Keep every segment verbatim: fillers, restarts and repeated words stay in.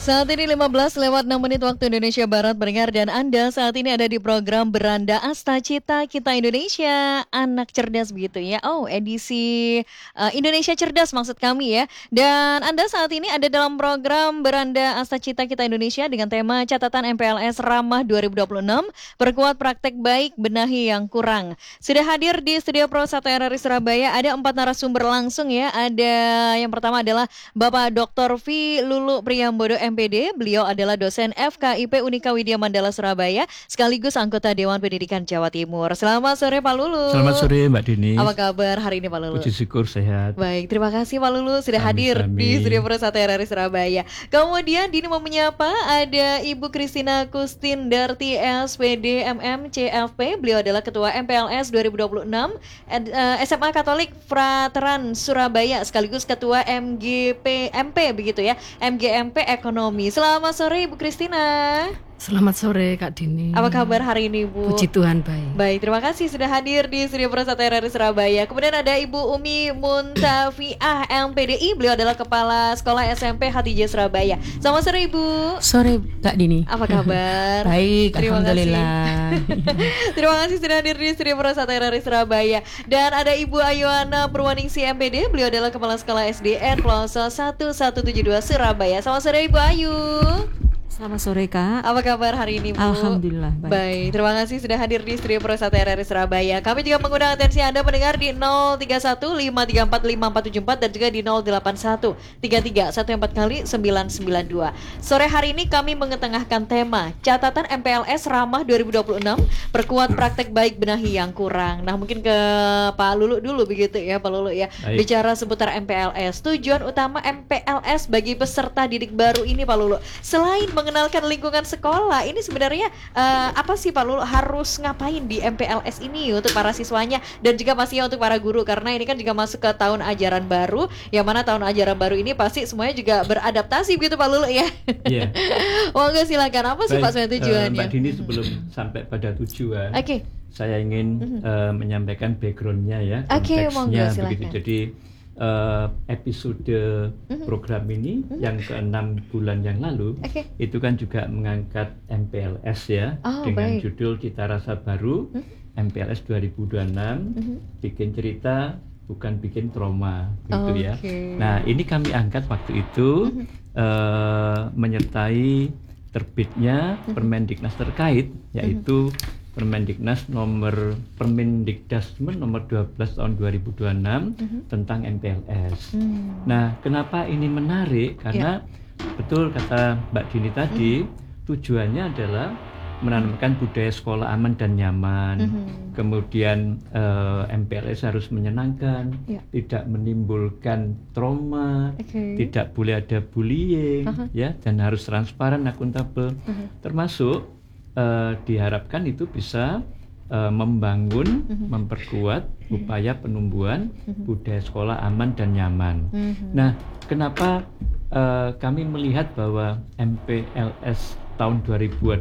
Saat ini lima belas lewat enam menit waktu Indonesia Barat pendengar, dan Anda saat ini ada di program Beranda Asta Cita Kita Indonesia, anak cerdas begitu ya. Oh, edisi uh, Indonesia Cerdas maksud kami ya. Dan Anda saat ini ada dalam program Beranda Asta Cita Kita Indonesia dengan tema catatan M P L S Ramah dua ribu dua puluh enam, perkuat praktek baik, benahi yang kurang. Sudah hadir di studio Pro satu R R I Surabaya ada empat narasumber langsung ya. Ada yang pertama adalah Bapak Doktor V. Lulu Priyambodo M P D, beliau adalah dosen F K I P Unika Widya Mandala Surabaya, sekaligus anggota Dewan Pendidikan Jawa Timur. Selamat sore Pak Lulu. Selamat sore Mbak Dini. Apa kabar hari ini Pak Lulu? Puji syukur sehat. Baik, terima kasih Pak Lulu sudah Amin, hadir amin. di Studio Pro satu R R I Surabaya. Kemudian Dini mau menyapa ada Ibu Kristina Kustin Darti S P D M M C F P, beliau adalah Ketua M P L S dua ribu dua puluh enam S M A Katolik Frateran Surabaya, sekaligus Ketua M G P M P begitu ya, M G M P Ekonomi. Selamat sore Ibu Kristina. Selamat sore Kak Dini. Apa kabar hari ini Bu? Puji Tuhan baik. Baik, terima kasih sudah hadir di Studio Pro satu R R I Surabaya. Kemudian ada Ibu Umi Muntafiah M P D I, beliau adalah Kepala Sekolah S M P Hatijah Surabaya. Selamat sore Ibu. Sore Kak Dini. Apa kabar? Baik, terima alhamdulillah. Kasih. Terima kasih sudah hadir di Studio Pro satu R R I Surabaya. Dan ada Ibu Ayuana Purwaningsi M P D, beliau adalah Kepala Sekolah S D N Plaza satu satu tujuh dua Surabaya. Selamat sore Ibu Ayu. Selamat sore Kak. Apa kabar hari ini Bu? Alhamdulillah baik. Baik, terima kasih sudah hadir di Studio Pro satu R R I Surabaya. Kami juga mengundang atensi Anda mendengar di nol tiga satu lima tiga empat lima empat tujuh empat dan juga di nol delapan satu tiga tiga satu empat kali sembilan sembilan dua. Sore hari ini kami mengetengahkan tema catatan M P L S Ramah dua ribu dua puluh enam, perkuat praktek baik, benahi yang kurang. Nah, mungkin ke Pak Lulu dulu begitu ya Pak Lulu ya. Baik. Bicara seputar M P L S, tujuan utama M P L S bagi peserta didik baru ini Pak Lulu, selain mengenalkan lingkungan sekolah, ini sebenarnya uh, apa sih Pak Lulu harus ngapain di M P L S ini untuk para siswanya dan juga pastinya untuk para guru, karena ini kan juga masuk ke tahun ajaran baru, yang mana tahun ajaran baru ini pasti semuanya juga beradaptasi begitu Pak Lulu ya. Iya. Monggo silakan, apa sih Baik, Pak sebenarnya tujuannya? uh, Mbak Dini, sebelum sampai pada tujuan, Oke. Okay. saya ingin Mhm. uh, menyampaikan backgroundnya ya, Oke, konteksnya monggo, silakan. begitu. Jadi uh, episode Mhm. program ini Mhm. yang keenam bulan yang lalu, Oke. itu kan juga mengangkat M P L S ya, Oh, dengan baik. judul Cita Rasa Baru Mhm. M P L S dua ribu dua puluh enam, Mhm. bikin cerita bukan bikin trauma gitu ya. Oke. Nah, ini kami angkat waktu itu Mhm. eh, menyertai terbitnya Mhm. Permendiknas terkait, yaitu Permendiknas nomor Permendikdasmen nomor dua belas tahun dua ribu dua puluh enam Mhm. tentang M P L S. Hmm. Nah, kenapa ini menarik? Karena betul kata Mbak Dini tadi, tujuannya adalah menanamkan budaya sekolah aman dan nyaman. Mhm. Kemudian eh, M P L S harus menyenangkan, Ya. tidak menimbulkan trauma, Oke. tidak boleh ada bullying, Aha. ya, dan harus transparan, akuntabel. Mhm. Termasuk eh, diharapkan itu bisa eh, membangun, Mhm. memperkuat upaya penumbuhan Mhm. budaya sekolah aman dan nyaman. Mhm. Nah, kenapa eh, kami melihat bahwa M P L S tahun dua ribu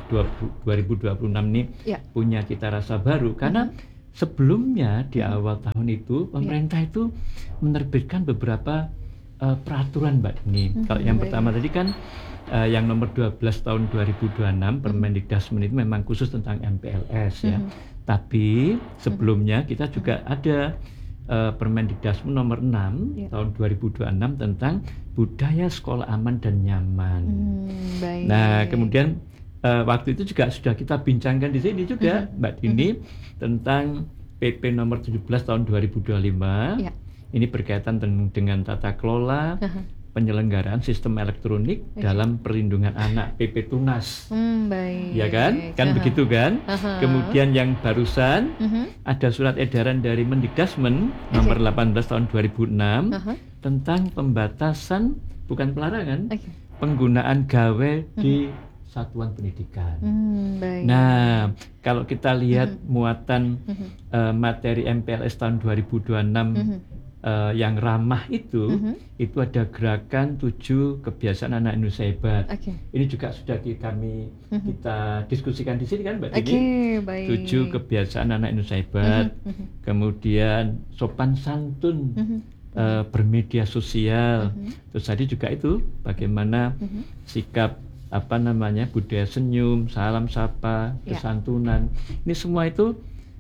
dua puluh enam ini Ya. punya cita rasa baru? Karena sebelumnya di awal tahun itu pemerintah itu menerbitkan beberapa eh, peraturan Mbak ini. Mhm, Kalau yang baik. pertama tadi kan eh, yang nomor dua belas tahun dua ribu dua puluh enam Permendikdasmen itu memang khusus tentang M P L S ya. Mhm. Tapi sebelumnya kita juga ada eh, Permendikdasmen nomor enam Ya. tahun dua ribu dua puluh enam tentang budaya sekolah aman dan nyaman. Hmm, baik. Nah, kemudian eh, waktu itu juga sudah kita bincangkan di sini juga Mhm. Mbak Dini tentang P P nomor tujuh belas tahun dua ribu dua puluh lima. Ya. Ini berkaitan ten- dengan tata kelola Aha. penyelenggaraan sistem elektronik Oke. dalam perlindungan anak, P P Tunas. Hmm, baik. Ya kan? Kan Aha. begitu kan? Aha. Kemudian yang barusan Mhm. ada surat edaran dari Mendikdasmen nomor delapan belas tahun dua ribu enam Aha. tentang pembatasan, bukan pelarangan, Oke. penggunaan gawe di satuan pendidikan. Hmm, baik. Nah, kalau kita lihat muatan Mhm. eh, materi M P L S tahun dua ribu dua puluh enam Mhm. eh, yang ramah itu, Mhm. itu ada gerakan tujuh kebiasaan anak Indonesia hebat. Oke. Ini juga sudah ki- kami Mhm. kita diskusikan di sini kan Mbak Oke, Dini. baik. Tujuh kebiasaan anak Indonesia hebat. Mhm, mhm. Kemudian sopan santun Mhm. uh, bermedia sosial. Mhm. Terus tadi juga itu bagaimana Mhm. sikap apa namanya budaya senyum, salam sapa, Ya. kesantunan. Ini semua itu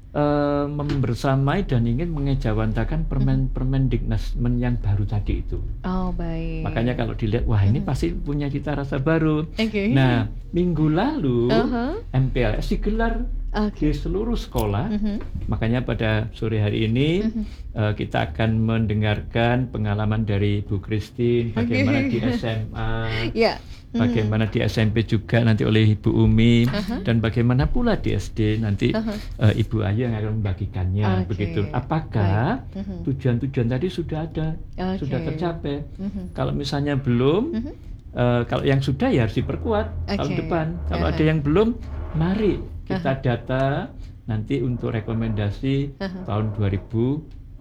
uh, membersamai dan ingin mengejawantakan permen Permendiknasmen yang baru tadi itu. Oh, baik. Makanya kalau dilihat, wah ini Mhm. pasti punya cita rasa baru. Oke. Nah, minggu lalu Uh-huh. M P L S digelar Oke. di seluruh sekolah. Mhm. Makanya pada sore hari ini Mhm. uh, kita akan mendengarkan pengalaman dari Bu Christine, bagaimana Oke. di S M A, Ya. bagaimana di S M P juga nanti oleh Ibu Umi, Uh-huh. dan bagaimana pula di S D nanti Uh-huh. uh, Ibu Ayu yang akan membagikannya. Oke. Begitu. Apakah Baik. Mhm. tujuan-tujuan tadi sudah ada, Oke. sudah tercapai? Mhm. Kalau misalnya belum, Mhm. uh, kalau yang sudah ya harus diperkuat tahun Oke. depan. Kalau Uh-huh. ada yang belum, mari kita data nanti untuk rekomendasi Uh-huh. tahun dua ribu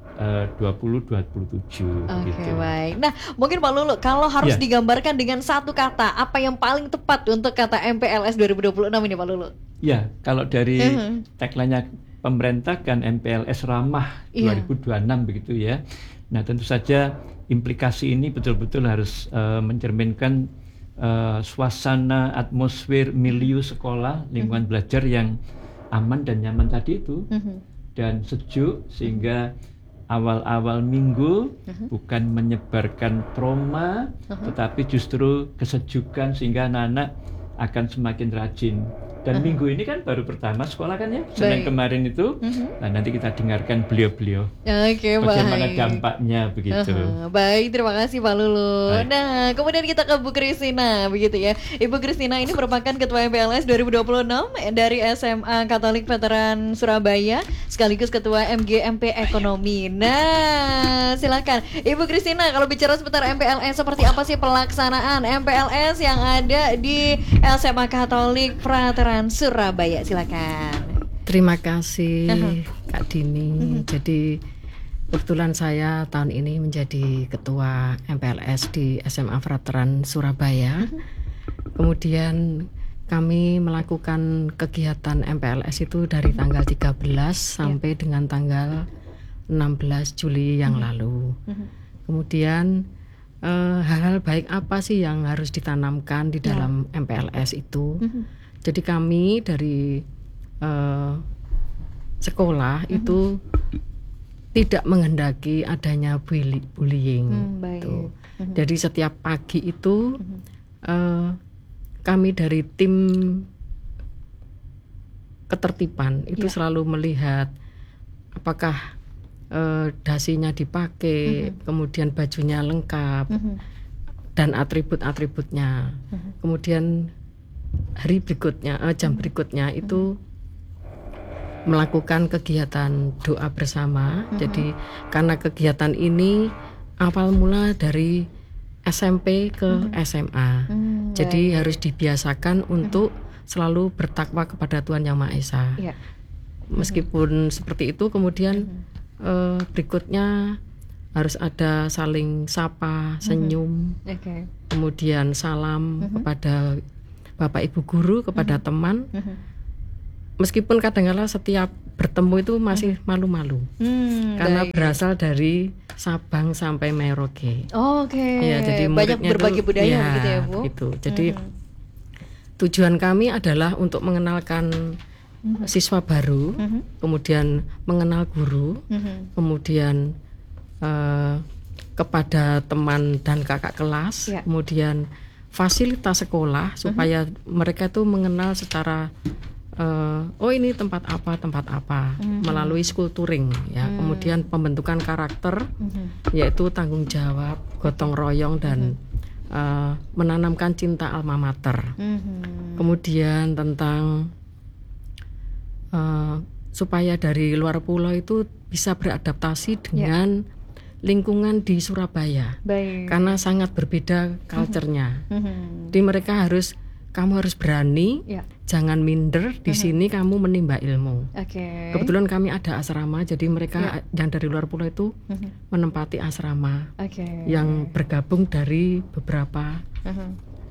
dua puluh dua puluh tujuh. Oke, gitu. baik. Nah, mungkin Pak Lulu, kalau harus Ya. digambarkan dengan satu kata, apa yang paling tepat untuk kata M P L S dua ribu dua puluh enam ini, Pak Lulu? Ya, kalau dari Mhm. tagline-nya pemerintah kan M P L S ramah Iya. dua ribu dua puluh enam begitu ya. Nah, tentu saja implikasi ini betul-betul harus uh, mencerminkan uh, suasana, atmosfer, milieu sekolah, lingkungan belajar yang aman dan nyaman tadi itu, Mhm. dan sejuk, sehingga awal-awal minggu Mhm. bukan menyebarkan trauma, Mhm. tetapi justru kesejukan sehingga anak-anak akan semakin rajin. Dan Mhm. minggu ini kan baru pertama sekolah kan ya, Senin Baik. kemarin itu. Mhm. Nah, nanti kita dengarkan beliau-beliau Oke, bagaimana baik. dampaknya begitu. Aha, baik, terima kasih Pak Lulu. Baik. Nah, kemudian kita ke Bu Kristina, begitu ya. Ibu Kristina ini merupakan Ketua M P L S dua ribu dua puluh enam dari S M A Katolik Veteran Surabaya, sekaligus Ketua M G M P Ekonomi. Nah, silakan Ibu Kristina, kalau bicara seputar M P L S, seperti apa sih pelaksanaan M P L S yang ada di S M A Katolik Veteran Surabaya? Silakan. Terima kasih Uh-huh. Kak Dini. Jadi kebetulan saya tahun ini menjadi ketua M P L S di S M A Veteran Surabaya. Kemudian kami melakukan kegiatan M P L S itu dari tanggal tiga belas sampai dengan tanggal enam belas Juli yang lalu. Mhm. Kemudian eh, hal-hal baik apa sih yang harus ditanamkan di Ya. dalam M P L S itu? Mhm. Jadi kami dari eh, sekolah itu tidak menghendaki adanya bully- bullying. Hmm, baik. Tuh. Mhm. Jadi setiap pagi itu Mhm. eh, kami dari tim ketertiban itu Ya. selalu melihat apakah eh, dasinya dipakai, Mhm. kemudian bajunya lengkap Mhm. dan atribut-atributnya. Mhm. Kemudian hari berikutnya, eh, jam berikutnya itu melakukan kegiatan doa bersama. Mhm. Jadi karena kegiatan ini awal mula dari S M P ke S M A. Hmm, Jadi baik. harus dibiasakan untuk selalu bertakwa kepada Tuhan Yang Maha Esa. Ya. Meskipun seperti itu, kemudian Mhm. eh, berikutnya harus ada saling sapa, senyum, Oke. kemudian salam Mhm. kepada Bapak Ibu guru, kepada teman. Mhm. Meskipun kadang-kala setiap bertemu itu masih malu-malu Hmm, karena baik. berasal dari Sabang sampai Merauke. Oke. Ya, jadi banyak muridnya berbagi tuh- budaya ya, begitu ya, Bu. gitu. Jadi Mhm. tujuan kami adalah untuk mengenalkan Mhm. siswa baru, Mhm. kemudian mengenal guru, Mhm. kemudian eh, kepada teman dan kakak kelas, Ya. kemudian fasilitas sekolah supaya mereka tuh mengenal secara eh, oh ini tempat apa tempat apa Mhm. melalui skulpturing ya, Hmm. kemudian pembentukan karakter Mhm. yaitu tanggung jawab, gotong royong dan eh, menanamkan cinta alma mater. Mhm. Kemudian tentang eh, supaya dari luar pulau itu bisa beradaptasi dengan lingkungan di Surabaya Baik. karena sangat berbeda culture-nya. Mhm. Jadi mereka harus kamu harus berani, Ya. jangan minder. Di sini kamu menimba ilmu. Oke. Kebetulan kami ada asrama, jadi mereka yang dari luar pulau itu Mhm. menempati asrama Oke. yang bergabung dari beberapa Mhm.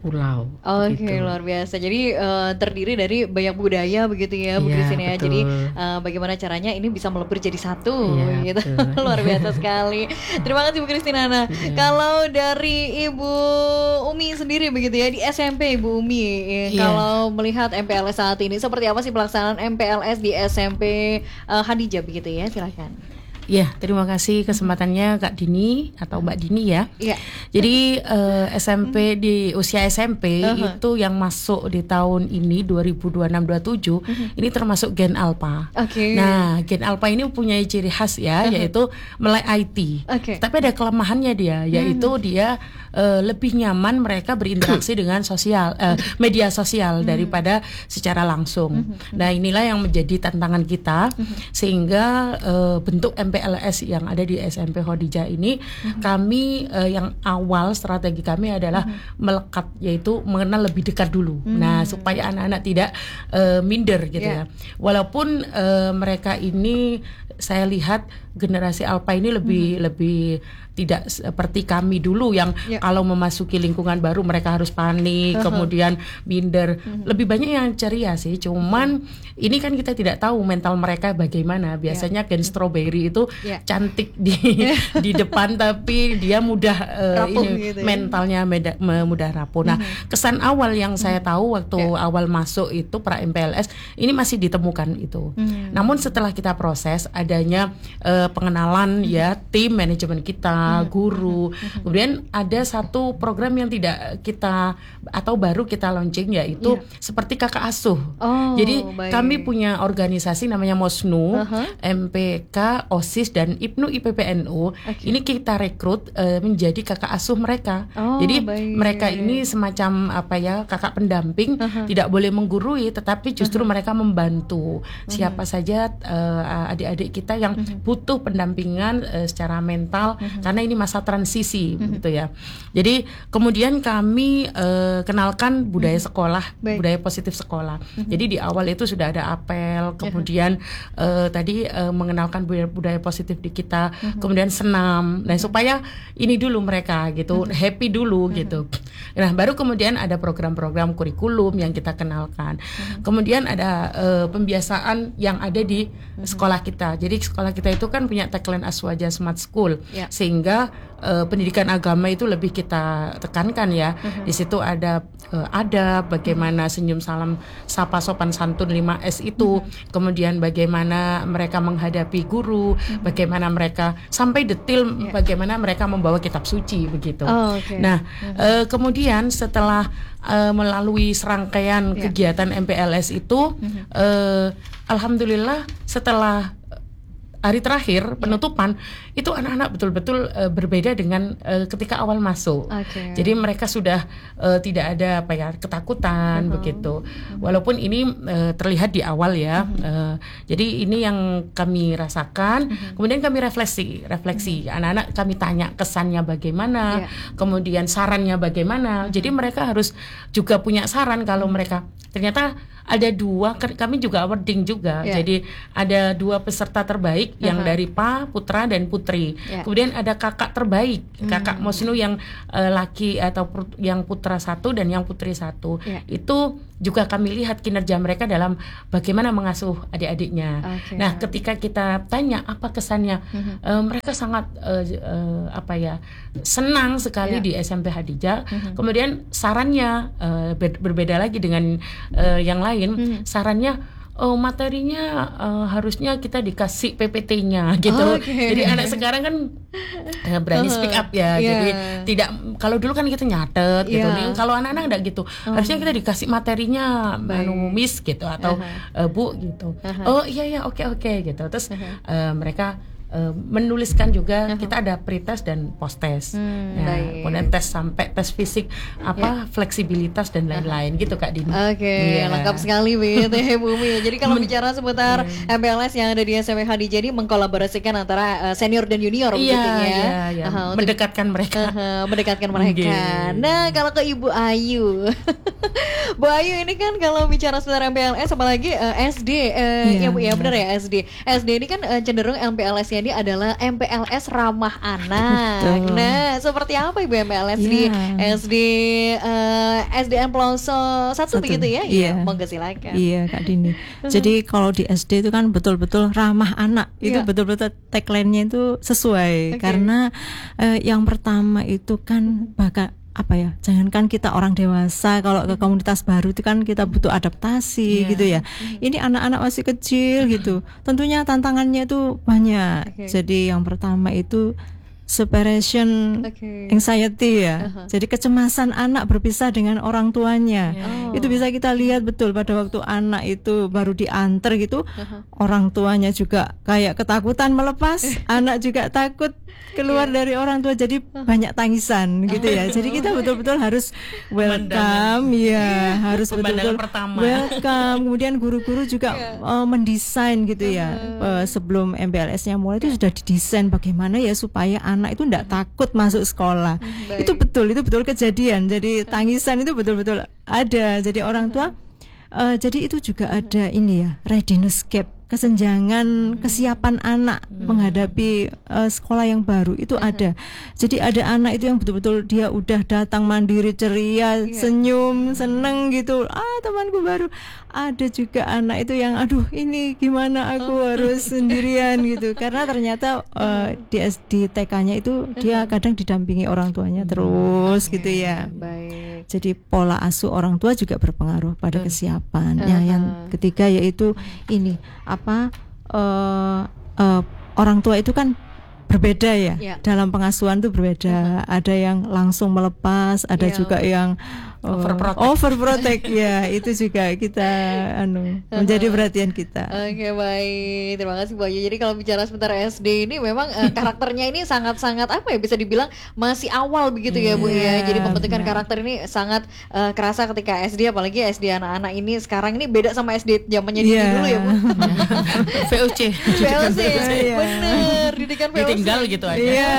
pulau. Oke, begitu. luar biasa. Jadi uh, terdiri dari banyak budaya begitu ya, Bu Iya, Christine ya. betul. Jadi uh, bagaimana caranya ini bisa melebur jadi satu Iya, gitu. betul. Luar biasa sekali. Terima kasih Bu Christine. Nah, Iya. kalau dari Ibu Umi sendiri begitu ya di S M P Ibu Umi, eh, Iya. kalau melihat M P L S saat ini seperti apa sih pelaksanaan M P L S di S M P uh, Hadijah begitu ya? Silakan. Ya, terima kasih kesempatannya Kak Dini atau Mbak Dini ya. Iya. Jadi eh, S M P di usia S M P Uh-huh. itu yang masuk di tahun ini dua ribu dua puluh enam dua puluh tujuh ini termasuk Gen Alpha. Oke. Nah, Gen Alpha ini punya ciri khas ya, Uh-huh. yaitu melek I T. Oke. Tapi ada kelemahannya dia, yaitu dia eh, lebih nyaman mereka berinteraksi dengan sosial eh, media sosial daripada secara langsung. Nah, inilah yang menjadi tantangan kita sehingga eh, bentuk M P L S yang ada di S M P Hadijah ini kami eh, yang awal strategi kami adalah melekat, yaitu mengenal lebih dekat dulu. Nah, supaya anak-anak tidak eh, minder gitu Yeah. ya. Walaupun eh, mereka ini saya lihat generasi Alpha ini lebih lebih tidak seperti kami dulu yang Ya. kalau memasuki lingkungan baru mereka harus panik, Uh-huh. kemudian minder. Lebih banyak yang ceria sih. Cuman ini kan kita tidak tahu mental mereka bagaimana. Biasanya Gen Strawberry itu Ya. cantik di di depan tapi dia mudah eh, Rapuh ini gitu ya. mentalnya meda- me- mudah rapuh. Nah, kesan awal yang saya tahu waktu Ya. awal masuk itu pra M P L S ini masih ditemukan itu. Hmm. Namun setelah kita proses adanya eh, pengenalan ya tim manajemen kita, guru. Kemudian ada satu program yang tidak kita atau baru kita launching yaitu Iya. seperti kakak asuh. Oh, Jadi baik. kami punya organisasi namanya Mosnu, Uh-huh. M P K, OSIS dan IPNU I P P N U. Oke. Ini kita rekrut eh, menjadi kakak asuh mereka. Oh, Jadi baik. mereka ini semacam apa ya kakak pendamping, Uh-huh. tidak boleh menggurui, tetapi justru mereka membantu siapa saja eh, adik-adik kita yang butuh pendampingan eh, secara mental karena ini masa transisi gitu ya. Jadi kemudian kami eh, kenalkan budaya sekolah, Baik. budaya positif sekolah. Jadi di awal itu sudah ada apel, kemudian eh, tadi eh, mengenalkan budaya, budaya positif di kita, kemudian senam. Nah, supaya ini dulu mereka gitu, happy dulu gitu. Nah, baru kemudian ada program-program kurikulum yang kita kenalkan. Kemudian ada eh, pembiasaan yang ada di sekolah kita. Jadi sekolah kita itu kan punya tagline Aswaja Smart School, Ya. sehingga eh, pendidikan agama itu lebih kita tekankan ya. Di situ ada eh, adab, bagaimana senyum salam sapa sopan santun lima S itu, kemudian bagaimana mereka menghadapi guru, bagaimana mereka sampai detil Ya. bagaimana mereka membawa kitab suci begitu. Oh, oke. Nah, eh, kemudian setelah eh, melalui serangkaian Ya. kegiatan M P L S itu, eh, alhamdulillah setelah hari terakhir penutupan itu anak-anak betul-betul eh, berbeda dengan eh, ketika awal masuk. Oke. Jadi mereka sudah eh, tidak ada apa ya ketakutan begitu. Walaupun ini eh, terlihat di awal ya. Eh, jadi ini yang kami rasakan. Kemudian kami refleksi, refleksi. Anak-anak kami tanya kesannya bagaimana, Ya. kemudian sarannya bagaimana. Jadi mereka harus juga punya saran kalau mereka ternyata ada dua, kami juga awarding juga. Ya. Jadi ada dua peserta terbaik yang Aha. dari Pa, putra dan putri. Ya. Kemudian ada kakak terbaik, kakak Mosnu yang eh, laki atau put- yang putra satu dan yang putri satu. Ya. Itu juga kami lihat kinerja mereka dalam bagaimana mengasuh adik-adiknya. Oke. Nah, ketika kita tanya apa kesannya, eh, mereka sangat eh, eh, apa ya senang sekali Ya. di S M P Hadijah. Kemudian sarannya eh, ber- berbeda lagi dengan eh, yang lain. Sarannya oh materinya eh, harusnya kita dikasih P P T-nya gitu. Oh, oke. Jadi anak sekarang kan eh, berani Uh-huh. speak up ya. Yeah. Jadi tidak kalau dulu kan kita nyatet gitu. Yeah. Nih, kalau anak-anak enggak gitu. Harusnya kita dikasih materinya Baik. anu miss gitu atau eh, Bu gitu. Oh iya iya oke oke gitu. Terus eh, mereka eh, menuliskan juga kita ada pretest dan posttest. Hmm, Nah, baik. kemudian tes sampai tes fisik apa fleksibilitas dan lain-lain gitu Kak Dini. Oke, Iya. lengkap sekali begitu ya Bu Umi. Jadi kalau bicara seputar M P L S yang ada di S M P Hadijah ini mengkolaborasikan antara uh, senior dan junior Iya, begitu ya. iya, iya. Aha, untuk- Mendekatkan mereka. Aha, mendekatkan mereka. Nggih. Nah, kalau ke Ibu Ayu. Bu Ayu ini kan kalau bicara seputar M P L S apalagi uh, S D uh, Iya, ya Bu ya iya. benar ya S D. S D ini kan uh, cenderung M P L S-nya ini adalah M P L S ramah anak. Betul. Nah, seperti apa Ibu M P L S di Iya. S D eh, S D N Pelosok satu Satu. begitu ya? Iya. Monggo silakan. Iya Kak Dini. Jadi kalau di S D itu kan betul-betul ramah anak. Itu Iya. betul-betul tagline-nya itu sesuai. Oke. Karena eh, yang pertama itu kan bakal apa ya? Jangankan kita orang dewasa, kalau ke komunitas baru itu kan kita butuh adaptasi Iya. gitu ya. Ini anak-anak masih kecil gitu. Tentunya tantangannya itu banyak. Oke. Jadi yang pertama itu separation Oke. anxiety ya. Aha. Jadi kecemasan anak berpisah dengan orang tuanya. Oh. Itu bisa kita lihat betul pada waktu anak itu baru diantar gitu. Aha. Orang tuanya juga kayak ketakutan melepas, anak juga takut keluar dari orang tua, jadi banyak tangisan gitu ya. Jadi kita betul-betul harus welcome ya, harus Pemandangan betul-betul pertama. welcome. Kemudian guru-guru juga uh, mendesain gitu ya. Uh, sebelum M P L S-nya mulai itu sudah didesain bagaimana ya supaya anak itu tidak takut masuk sekolah. baik. Itu betul, itu betul kejadian. Jadi tangisan itu betul-betul ada. Jadi orang tua uh, jadi itu juga ada ini ya, readiness gap, kesenjangan kesiapan anak menghadapi uh, sekolah yang baru itu ada. Jadi ada anak itu yang betul-betul dia udah datang mandiri, ceria, senyum, seneng gitu. Ah, temanku baru. Ada juga anak itu yang aduh ini gimana aku harus sendirian gitu. Karena ternyata uh, di S D T K-nya itu dia kadang didampingi orang tuanya terus gitu ya. Baik. Jadi pola asuh orang tua juga berpengaruh pada kesiapan. Ya, yang ketiga yaitu ini apa uh, uh, orang tua itu kan berbeda ya. Ya. Dalam pengasuhan itu berbeda. Ada yang langsung melepas, ada Ya. juga yang uh, Overprotect. overprotect ya. Itu juga kita anu menjadi perhatian kita. Oke, baik. Terima kasih Bu Ayu. Jadi kalau bicara sebentar S D ini memang eh, karakternya ini sangat-sangat apa ya, bisa dibilang masih awal begitu ya Bu ya. Iya, Jadi pembentukan benar. karakter ini sangat eh, kerasa ketika S D, apalagi S D anak-anak ini sekarang ini beda sama S D zamannya Dini Iya. dulu ya Bu. V O C. V O C, Iya. bener, didikan V O C. Ditinggal gitu aja. Iya.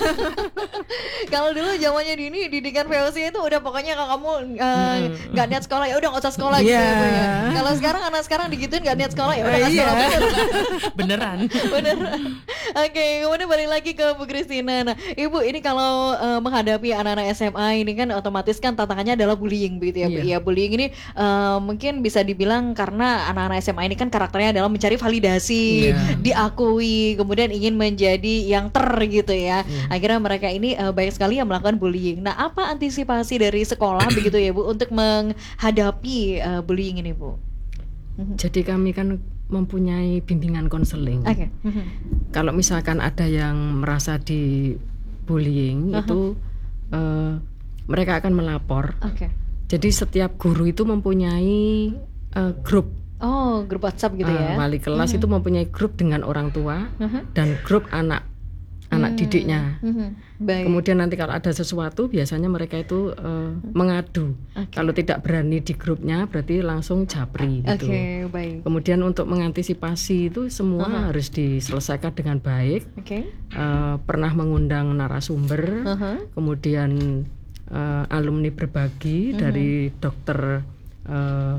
Kalau dulu zamannya Dini didikan V O C itu udah pokoknya kalau kamu eh, nggak niat sekolah ya udah nggak usah sekolah gitu ya Bu ya. Iya. Kalau sekarang anak sekarang digituin nggak niat sekolah ya udah nggak Iya. sekolah. Bener. Beneran. Bener. Oke, kemudian balik lagi ke Bu Christina. Nah, Ibu ini kalau eh, menghadapi anak-anak S M A ini kan otomatis kan tantangannya adalah bullying begitu ya Bu. Iya. Ya, bullying ini eh, mungkin bisa dibilang karena anak-anak S M A ini kan karakternya adalah mencari validasi, Iya. diakui, kemudian ingin menjadi yang ter gitu ya. Iya. Akhirnya mereka ini eh, banyak sekali yang melakukan bullying. Nah, apa antisipasi dari sekolah begitu ya Bu untuk menghadapi eh, bullying ini Bu? Jadi kami kan mempunyai bimbingan konseling. Oke. Kalau misalkan ada yang merasa dibullying Aha. itu eh, mereka akan melapor. Oke. Jadi setiap guru itu mempunyai eh, grup. Oh, grup WhatsApp gitu Eh, ya. wali kelas itu mempunyai grup dengan orang tua Mhm. dan grup anak anak Hmm. didiknya. Mhm. Baik. Kemudian nanti kalau ada sesuatu biasanya mereka itu eh, mengadu. Oke. Kalau tidak berani di grupnya berarti langsung japri gitu. Oke, baik. Kemudian untuk mengantisipasi itu semua Aha. harus diselesaikan dengan baik. Oke. Eh, pernah mengundang narasumber, Aha. kemudian eh, alumni berbagi dari dokter eh,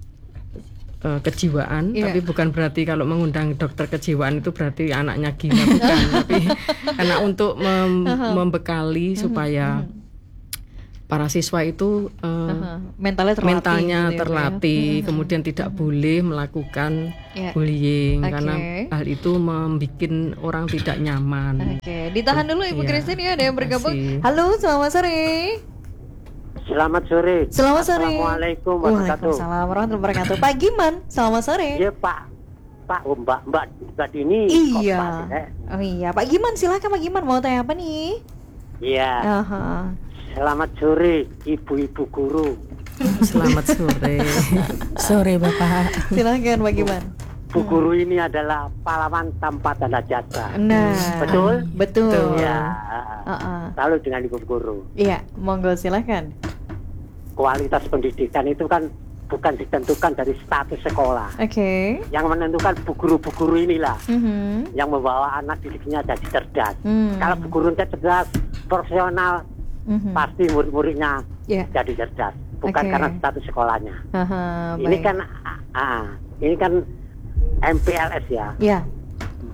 eh, kejiwaan, Iya. tapi bukan berarti kalau mengundang dokter kejiwaan itu berarti anaknya gila, bukan, tapi karena untuk mem- membekali supaya para siswa itu eh, Aha. Mentalnya terlatih. mentalnya gitu ya, Bu, ya. terlatih, kemudian tidak boleh melakukan Iya. bullying Oke. karena hal itu membuat orang tidak nyaman. Oke, ditahan dulu Ibu Iya, Christine ya, ada yang bergabung. makasih. Halo, selamat sore. Selamat sore. Selamat sore. Assalamualaikum warahmatullahi Waalaikumsalam warahmatullahi wabarakatuh. Pak Giman, selamat sore. Iya Pak, Pak oh, Mbak Mbak Mbak Dini. kok Iya. Pak, eh? Oh iya, Pak Giman silakan Pak Giman, mau tanya apa nih? Iya. Aha. Selamat sore ibu-ibu guru. Selamat sore. Sore Bapak. Silakan Pak Giman. Bu guru ini adalah pahlawan tanpa tanda jasa. Nah, Betul? Betul. Ya. Heeh. Lalu dengan ibu guru, Iya, monggo silakan. kualitas pendidikan itu kan bukan ditentukan dari status sekolah. Oke. Yang menentukan bu guru-bu guru inilah Mhm. yang membawa anak didiknya jadi cerdas. Hmm. Kalau bu gurunya cerdas, profesional, Mhm. pasti murid-muridnya Iya. jadi cerdas. Bukan Oke. karena status sekolahnya. Aha, Ini baik. kan ah, ah, ini kan M P L S ya. Ya.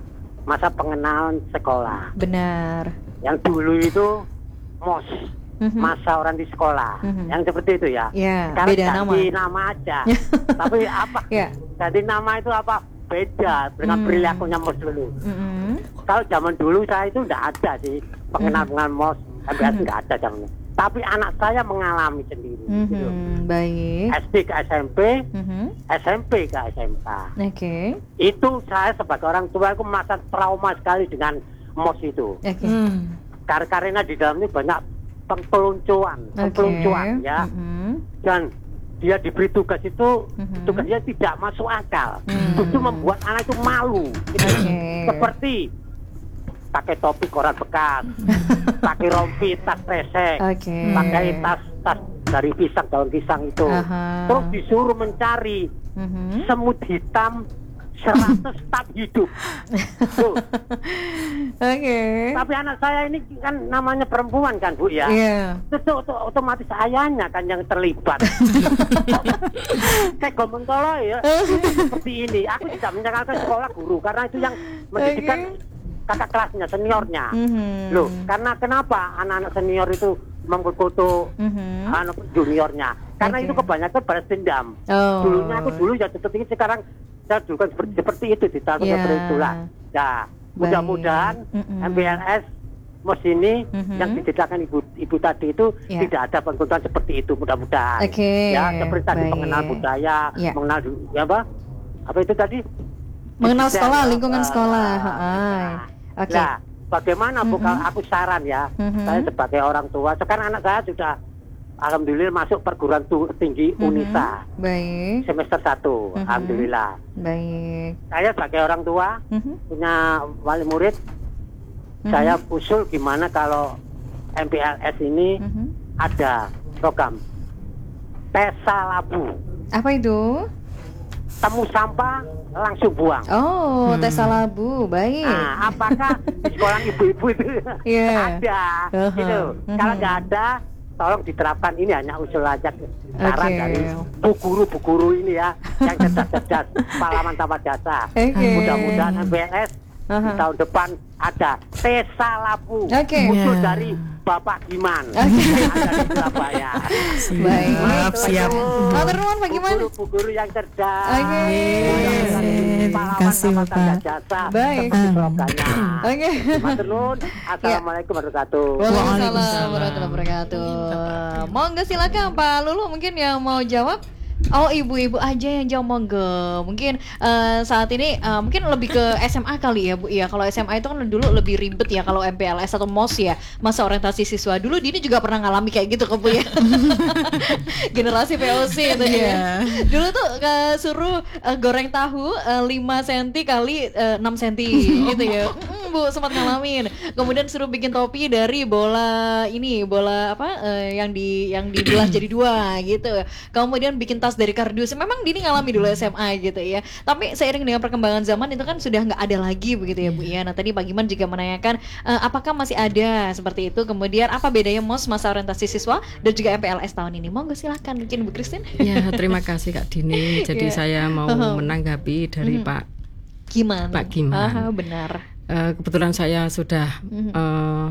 masa pengenalan sekolah. Benar. Yang dulu itu M O S, Mhm. masa orang di sekolah. Mhm. Yang seperti itu ya. Ya, Sekarang beda ganti nama. nama aja. Tapi apa? Ya. Ganti nama itu apa? Beda dengan Hmm. perilakunya M O S dulu. Mm-mm. Kalau zaman dulu saya itu tidak ada sih pengenalan dengan M O S, M B S Mhm. tidak ada zaman. Tapi anak saya mengalami sendiri. Gitu. Mhm. Baik. S D ke S M P, Mhm. S M P ke S M K. Oke. Itu saya sebagai orang tua aku merasa trauma sekali dengan M O S itu. Oke. Hmm. Karena di dalam ini banyak peluncuan, Oke. peluncuan ya. Mhm. Dan dia diberi tugas itu, Mhm. tugasnya tidak masuk akal. Hmm. Itu membuat anak itu malu. Gitu. Oke. Seperti pakai topi koran bekas, pakai rompi tas kresek, Oke. pakai tas tas dari pisang, daun pisang itu. Aha. Terus disuruh mencari Mhm. semut hitam seratus tab hidup. Tuh. Oke. Tapi anak saya ini kan namanya perempuan kan Bu ya. Iya. Itu oto- otomatis ayahnya kan yang terlibat. Kayak gomong tolo ya. Seperti ini. Aku tidak menyalahkan sekolah guru karena itu yang mendidikan kakak kelasnya, seniornya. Mhm. Loh, karena kenapa anak-anak senior itu mengkutu Mhm. anak juniornya? Karena Oke. itu kebanyakan balas dendam. Oh. Dulunya aku dulu ya seperti ini, sekarang saya dulu kan seperti, seperti itu ditakut Ya. seperti itulah. Nah, mudah-mudahan Mm-mm. M P L S M O S ini Mhm. yang diceritakan ibu ibu tadi itu Ya. tidak ada penguntutan seperti itu mudah-mudahan. Oke, Ya, seperti tadi baik. mengenal budaya, Ya. mengenal du- ya apa? Apa itu tadi? Mengenal Desain, sekolah, ya. lingkungan Ah, sekolah. ah, Hai. nah. Oke. Nah, bagaimana Bu, Mhm. kalau aku saran ya, Mhm. saya sebagai orang tua, sekarang anak saya sudah alhamdulillah masuk perguruan tu- tinggi Mhm. Unisa Baik. semester satu, Mhm. alhamdulillah. Baik. Saya sebagai orang tua Mhm. punya wali murid, Mhm. saya usul gimana kalau M P L S ini Mhm. ada program Tesa Labu, Apa itu? temu sampah langsung buang. Oh, tes labu. Baik. Nah, apakah di sekolah ibu-ibu itu Iya. ada? Uh-huh. Gitu. Mhm. Kalau nggak ada, tolong diterapkan. Ini hanya usul aja saran Oke. dari bu guru-bu guru ini ya, yang cerdas-cerdas, pahlawan tanpa jasa. Oke. Mudah-mudahan M P L S Aha. di tahun depan ada Tesa Labu, Oke. usul Ya. dari Bapak Giman Oke. yang ada di Surabaya. Baik. Siap, siap. Matur nuwun bagaimana? Bu guru-bu guru yang cerdas. Oke. Pahlawan Terima kasih, tanpa tanda Bapak. jasa. Baik. Seperti slogannya. Oke. Matur nuwun. Assalamualaikum warahmatullahi wabarakatuh. Waalaikumsalam warahmatullahi wabarakatuh. Monggo silakan Pak Lulu mungkin yang mau jawab. Oh, ibu-ibu aja yang jawab, monggo. Mungkin eh, saat ini eh, mungkin lebih ke S M A kali ya Bu ya. Kalau S M A itu kan dulu lebih ribet ya kalau M P L S atau M O S ya, masa orientasi siswa. Dulu Dini juga pernah ngalami kayak gitu ke Bu ya. Generasi P O C itu ya. Dulu tuh eh, suruh eh, goreng tahu eh, lima senti kali eh, enam senti gitu ya. Mm, Bu sempat ngalamin. Kemudian suruh bikin topi dari bola ini, bola apa eh, yang di yang dibelah jadi dua gitu. Kemudian bikin tas dari kardus. Memang Dini ngalami dulu S M A gitu ya. Tapi seiring dengan perkembangan zaman itu kan sudah nggak ada lagi begitu ya Bu ya. Nah tadi Pak Giman juga menanyakan eh, apakah masih ada seperti itu. Kemudian apa bedanya M O S masa orientasi siswa dan juga M P L S tahun ini. Monggo silahkan mungkin Bu Christine. Ya, terima kasih Kak Dini. Jadi Ya. saya mau Uh-huh. menanggapi dari Mhm. Pak Giman. Pak Giman. Aha, benar. Eh, kebetulan saya sudah Mhm. eh,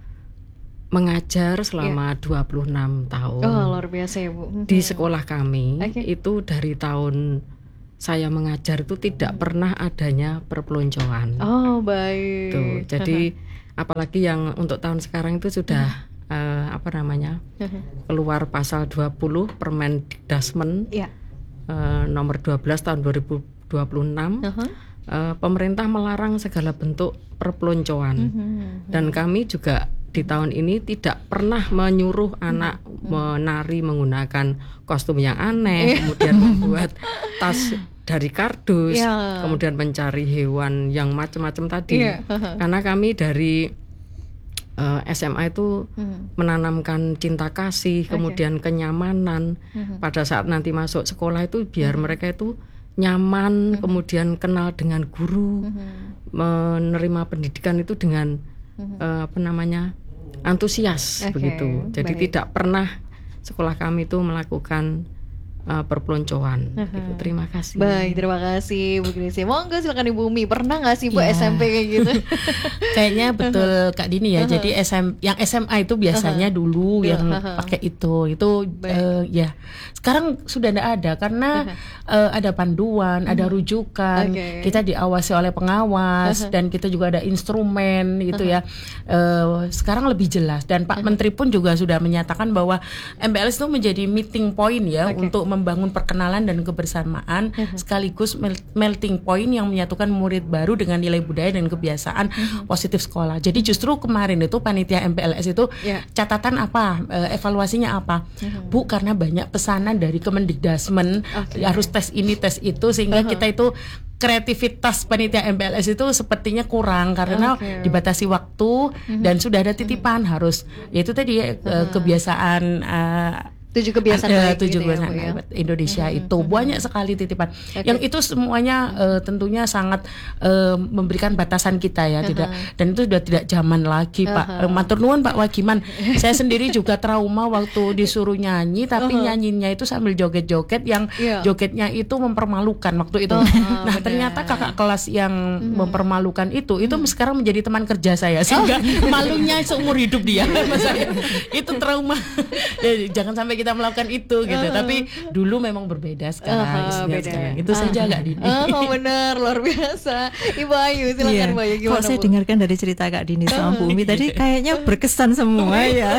mengajar selama dua puluh enam tahun Oh luar biasa ya Bu. Mhm. di sekolah kami. Oke. Itu dari tahun saya mengajar itu tidak pernah adanya perpeloncoan. Oh baik. Tuh, jadi apalagi yang untuk tahun sekarang itu sudah eh, apa namanya keluar pasal dua puluh Permendikdasmen Ya. eh, nomor dua belas tahun dua ribu dua puluh enam. Aha. Eh, pemerintah melarang segala bentuk perpeloncoan. Mhm. Dan kami juga di tahun ini tidak pernah menyuruh anak menari menggunakan kostum yang aneh, kemudian membuat tas dari kardus, Ya. kemudian mencari hewan yang macam-macam tadi. Iya. Karena kami dari eh, S M A itu Mhm. menanamkan cinta kasih, kemudian kenyamanan. Mhm. Pada saat nanti masuk sekolah itu biar mereka itu nyaman, kemudian kenal dengan guru, Mhm. menerima pendidikan itu dengan eh, apa namanya antusias Oke, begitu. Jadi baik. tidak pernah sekolah kami itu melakukan uh, perpeloncoan. Gitu. Terima kasih. Baik, terima kasih Bu Christine. Monggo silakan Ibu Umi. Pernah nggak sih Bu Ya. S M P kayak gitu? Kayaknya betul Kak Dini ya. Jadi S M yang S M A itu biasanya dulu yang pakai itu. Itu eh, ya. Sekarang sudah tidak ada karena eh, ada panduan, ada rujukan. Oke. Kita diawasi oleh pengawas dan kita juga ada instrumen gitu ya. Eh, sekarang lebih jelas dan Pak Menteri pun juga sudah menyatakan bahwa M P L S itu menjadi meeting point ya Oke. untuk membangun perkenalan dan kebersamaan sekaligus mel- melting point yang menyatukan murid baru dengan nilai budaya dan kebiasaan positif sekolah. Jadi justru kemarin itu panitia M P L S itu Ya. catatan apa, e, evaluasinya apa? Bu, karena banyak pesanan dari Kemendikdasmen Oke. harus tes ini tes itu sehingga kita itu kreativitas panitia M P L S itu sepertinya kurang karena Oke. dibatasi waktu dan sudah ada titipan harus yaitu tadi e, kebiasaan e, Tujuh kebiasaan ada baik gitu tujuh ya, kebiasaan Bu, ya. baik Indonesia itu banyak sekali titipan. Yang itu semuanya eh, tentunya sangat eh, memberikan batasan kita ya, tidak dan itu sudah tidak zaman lagi Pak. Eh, Matur nuwun Pak Wagiman. Saya sendiri juga trauma waktu disuruh nyanyi, tapi nyanyinya itu sambil joget-joget yang Iya. jogetnya itu mempermalukan waktu itu. Nah ternyata kakak kelas yang mempermalukan itu itu sekarang menjadi teman kerja saya sehingga malunya seumur hidup dia. Mas saya. Itu trauma. Ya, jangan sampai kita melakukan itu gitu. Tapi dulu memang berbeda sekarang. Uh-huh, isinya beda. sekarang. Itu saja Kak Dini. Oh benar, luar biasa. Ibu Ayu silakan Iya. Bu Ayu, Kok gimana saya Bu? dengarkan dari cerita Kak Dini sama Bu Umi tadi kayaknya berkesan semua ya.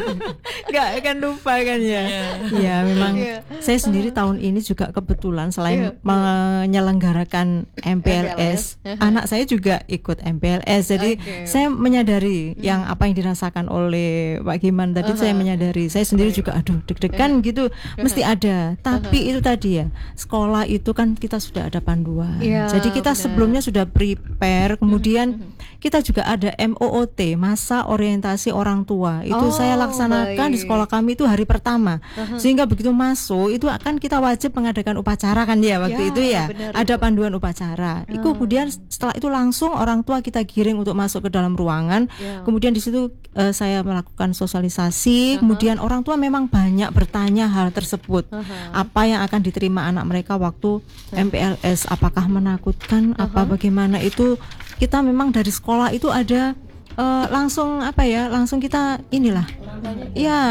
Nggak akan lupa kan ya. Iya memang Iya. saya sendiri tahun ini juga kebetulan selain Iya. menyelenggarakan M P L S, anak saya juga ikut M P L S. Jadi Oke. saya menyadari yang apa yang dirasakan oleh Pak Giman tadi saya menyadari. Saya sendiri juga aduh deg-degan gitu mesti ada. Tapi itu tadi ya, sekolah itu kan kita sudah ada panduan. Iya, Jadi kita benar. sebelumnya sudah prepare, kemudian kita juga ada M O O T, masa orientasi orang tua. Itu Oh, saya laksanakan di baik. sekolah kami itu hari pertama. Sehingga begitu masuk itu akan kita wajib mengadakan upacara kan ya waktu Ya, itu ya. benar Ada panduan upacara. Itu kemudian setelah itu langsung orang tua kita giring untuk masuk ke dalam ruangan. Ya. Kemudian di situ eh, saya melakukan sosialisasi, kemudian orang tua memang banyak bertanya hal tersebut. Apa yang akan diterima anak mereka waktu M P L S, apakah menakutkan, apa bagaimana itu kita memang dari sekolah itu ada eh, langsung apa ya, langsung kita inilah. Ya,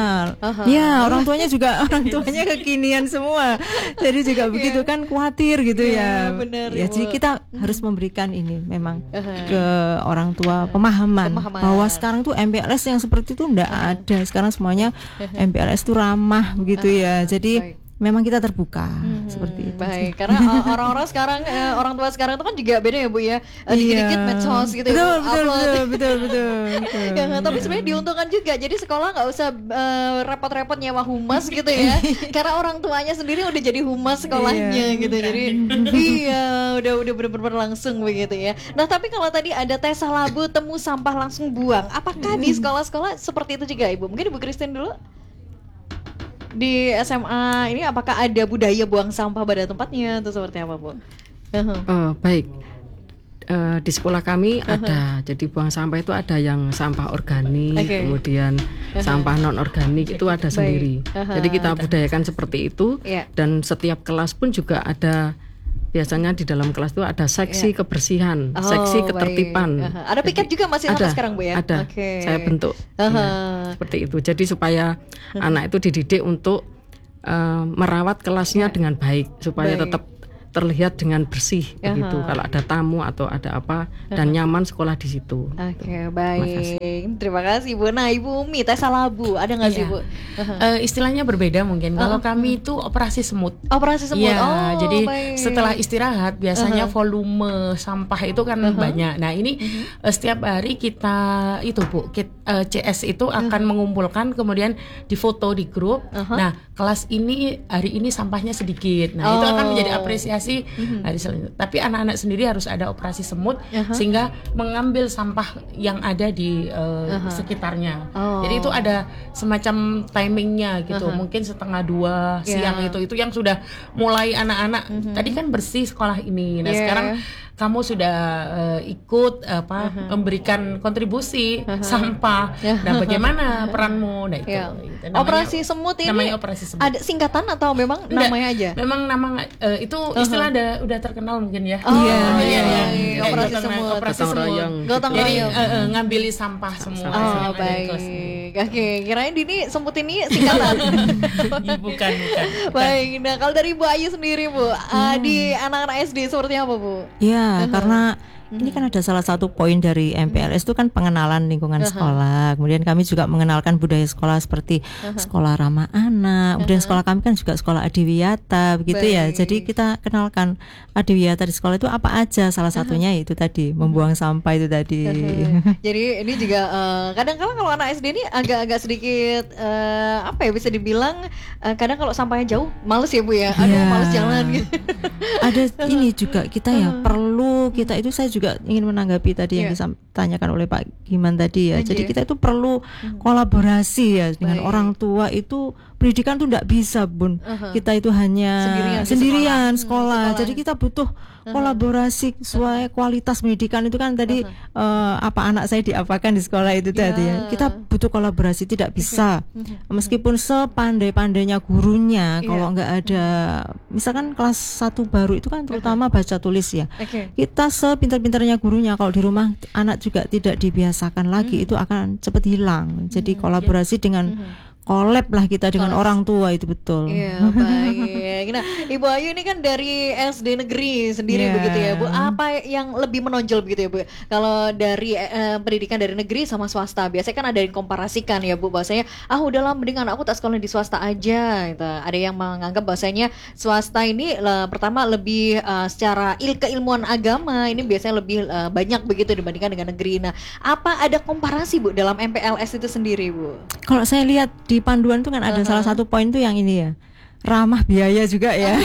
ya orang tuanya juga orang tuanya kekinian semua. Jadi juga begitu kan khawatir gitu Iya, ya. benar, Ya, Ibu. jadi kita harus memberikan ini memang ke orang tua pemahaman, Pemahaman. bahwa sekarang tuh M P L S yang seperti itu enggak ada. Sekarang semuanya M P L S itu ramah begitu ya. Jadi baik. memang kita terbuka seperti itu. Baik, karena uh, orang-orang sekarang, uh, orang tua sekarang itu kan juga beda ya Bu ya. Uh, Dikit-dikit medsos gitu Betul, ya, Bu, betul, upload. betul, betul, betul, betul. Ya, nggak, tapi sebenarnya diuntungkan juga. Jadi sekolah nggak usah uh, repot-repot nyewa humas gitu ya. Karena orang tuanya sendiri udah jadi humas sekolahnya gitu. Jadi iya, udah udah benar-benar langsung begitu ya. Nah, tapi kalau tadi ada tes labu temu sampah langsung buang, apakah di sekolah-sekolah seperti itu juga Ibu? Mungkin Ibu Christine dulu. Di S M A ini apakah ada budaya buang sampah pada tempatnya atau seperti apa, Bu? Uh-huh. Oh, baik. Eh, di sekolah kami ada, jadi buang sampah itu ada yang sampah organik, Oke. kemudian sampah non organik itu ada sendiri. Aha. Jadi kita budayakan seperti itu, Iya. dan setiap kelas pun juga ada. Biasanya di dalam kelas itu ada seksi kebersihan, Oh, seksi baik. ketertiban. Aha. Ada piket Jadi, juga masih sampai ada, sekarang, Bu ya? Ada. Oke. Saya bentuk. Aha. Ya, seperti itu. Jadi supaya anak itu dididik untuk eh, merawat kelasnya dengan baik, supaya Baik. tetap terlihat dengan bersih begitu. Aha. Kalau ada tamu atau ada apa, dan nyaman sekolah di situ. Oke, baik. Terima kasih, Bu. Nah, Ibu Umi, tes labu ada nggak sih, Iya. Bu? Eh, istilahnya berbeda mungkin. Kalau kami itu operasi semut. Operasi semut. Iya, Oh, jadi baik. setelah istirahat biasanya volume sampah itu kan banyak. Nah, ini eh, setiap hari kita itu Bu, kit- eh, C S itu akan mengumpulkan kemudian difoto di grup. Nah, kelas ini hari ini sampahnya sedikit. Nah, itu akan Oh. menjadi apresiasi hari selanjutnya. Tapi anak-anak sendiri harus ada operasi semut sehingga mengambil sampah yang ada di eh, sekitarnya. Oh. Jadi itu ada semacam timingnya gitu. Mungkin setengah dua Ya. siang itu itu yang sudah mulai anak-anak tadi kan bersih sekolah ini. Nah Yeah. sekarang kamu sudah uh, ikut apa uh-huh. memberikan kontribusi uh-huh. sampah. Nah, bagaimana peranmu? Nah, itu. Ya. Itu namanya, operasi semut ini namanya operasi semut. Ada singkatan atau memang Nggak, namanya aja? Memang nama uh, itu istilah uh-huh. ada udah terkenal mungkin ya. Oh, iya, oh, iya, iya, iya. operasi Gotong, semut. Operasi Gotong semut. royong. Gotong Jadi royong. uh, uh, ngambili sampah semua. Oh, baik. Oke, kirain ini semut ini singkatan. bukan, bukan, bukan. Baik. Nah, kalau dari Bu Ayu sendiri, Bu, uh, di anak-anak S D seperti apa, Bu? Ya, uh-huh. karena ini kan ada salah satu poin dari M P L S itu kan pengenalan lingkungan uh-huh. sekolah. Kemudian kami juga mengenalkan budaya sekolah seperti uh-huh. sekolah ramah anak. Kemudian uh-huh. sekolah kami kan juga sekolah adiwiyata, begitu Baik. ya. Jadi kita kenalkan adiwiyata di sekolah itu apa aja. Salah satunya uh-huh. itu tadi membuang sampah itu tadi. Uh-huh. Jadi ini juga uh, kadang-kadang kalau anak S D ini agak-agak sedikit uh, apa ya bisa dibilang uh, kadang kalau sampahnya jauh males ya Bu ya. Aduh yeah. males jalan gitu. Ada ini juga kita ya uh-huh. perlu kita itu saya juga ingin menanggapi tadi yeah. yang ditanyakan oleh Pak Giman tadi ya. Okay. Jadi kita itu perlu kolaborasi ya dengan Baik. orang tua itu. Pendidikan tuh tidak bisa Bun. Uh-huh. Kita itu hanya sendirian, sendirian sekolah. sekolah. Hmm, sekolah. Jadi kita butuh uh-huh. kolaborasi sesuai uh-huh. kualitas pendidikan itu kan tadi uh-huh. uh, apa anak saya diapakan di sekolah itu yeah. tadi ya. Kita butuh kolaborasi tidak bisa. Uh-huh. Meskipun sepandai-pandainya gurunya yeah. kalau nggak ada misalkan kelas satu baru itu kan terutama uh-huh. baca tulis ya. Okay. Kita sepintar-pintarnya gurunya kalau di rumah anak juga tidak dibiasakan lagi uh-huh. itu akan cepat hilang. Jadi uh-huh. kolaborasi yeah. dengan uh-huh. collab lah kita dengan Kolas. orang tua itu betul. Iya baik. Nah Ibu Ayu ini kan dari S D negeri sendiri yeah. begitu ya Bu. Apa yang lebih menonjol begitu ya Bu? Kalau dari eh, pendidikan dari negeri sama swasta biasanya kan ada yang komparasikan ya Bu. Bahasanya ah udahlah mending anakku tak sekolah di swasta aja. Gitu. Ada yang menganggap bahasanya swasta ini lah, pertama lebih uh, secara il keilmuan agama ini biasanya lebih uh, banyak begitu dibandingkan dengan negeri. Nah apa ada komparasi Bu dalam M P L S itu sendiri Bu? Kalau saya lihat di panduan itu kan ada uh-huh. salah satu poin tuh yang ini ya ramah biaya juga ya.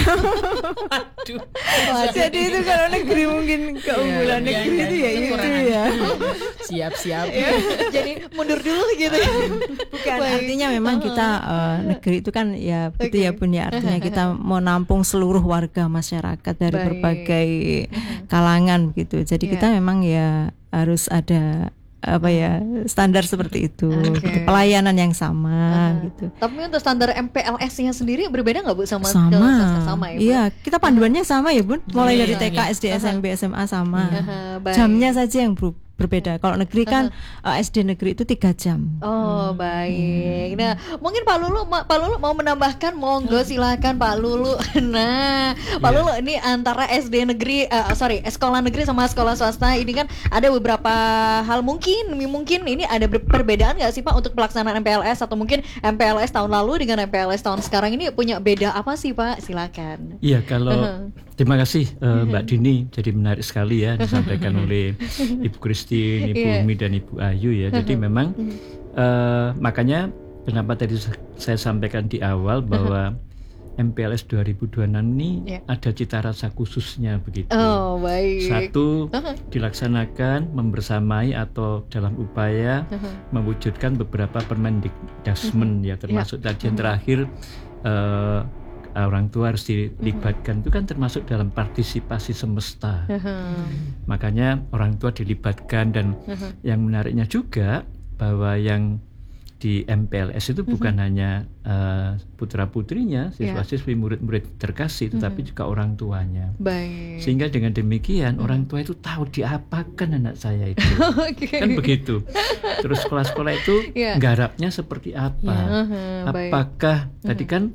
Aduh. Jadi itu kalau negeri mungkin keunggulan ya, negeri ya, itu ya, ya itu ya. Siap-siap. Ya, jadi mundur dulu gitu ya. Bukan Baik. artinya memang uh-huh. kita uh, negeri itu kan ya betul okay. ya Bun ya artinya kita mau nampung seluruh warga masyarakat dari Baik. berbagai kalangan begitu. Jadi yeah. kita memang ya harus ada apa ya standar seperti itu okay. gitu, pelayanan yang sama uh-huh. gitu. Tapi untuk standar M P L S-nya sendiri berbeda nggak Bu sama sama, ke, sama ya Bu? Iya kita panduannya sama ya Bun mulai yeah, dari T K yeah. S D S M P S M A sama uh-huh, jamnya saja yang ber- berbeda. Kalau negeri kan uh-huh. uh, S D negeri itu tiga jam. Oh hmm. baik. Nah mungkin Pak Lulu, Ma, Pak Lulu mau menambahkan, monggo silakan Pak Lulu. Nah Pak yeah. Lulu ini antara S D negeri, uh, sorry sekolah negeri sama sekolah swasta ini kan ada beberapa hal mungkin, mungkin ini ada perbedaan nggak sih Pak untuk pelaksanaan M P L S atau mungkin M P L S tahun lalu dengan M P L S tahun sekarang ini punya beda apa sih Pak? Silakan. Iya kalau uh-huh. terima kasih uh, Mbak Dini, jadi menarik sekali ya disampaikan oleh Ibu Kristi, Ibu yeah. Umi dan Ibu Ayu ya. Jadi uh-huh. memang uh, makanya kenapa tadi saya sampaikan di awal bahwa uh-huh. M P L S dua ribu dua puluh enam ini yeah. ada cita rasa khususnya begitu. Oh, baik. Satu uh-huh. dilaksanakan membersamai atau dalam upaya uh-huh. mewujudkan beberapa Permendikdasmen uh-huh. ya termasuk yeah. tadi yang terakhir uh, orang tua harus dilibatkan, uh-huh. itu kan termasuk dalam partisipasi semesta. Uh-huh. Makanya orang tua dilibatkan dan uh-huh. yang menariknya juga bahwa yang di M P L S itu uh-huh. bukan hanya uh, putra-putrinya, siswa-siswi, murid-murid terkasih, tetapi uh-huh. juga orang tuanya. Baik. Sehingga dengan demikian uh-huh. orang tua itu tahu diapakan anak saya itu. Okay. Kan begitu. Terus sekolah-sekolah itu yeah. nggarapnya seperti apa? Yeah. Uh-huh. Apakah uh-huh. tadi kan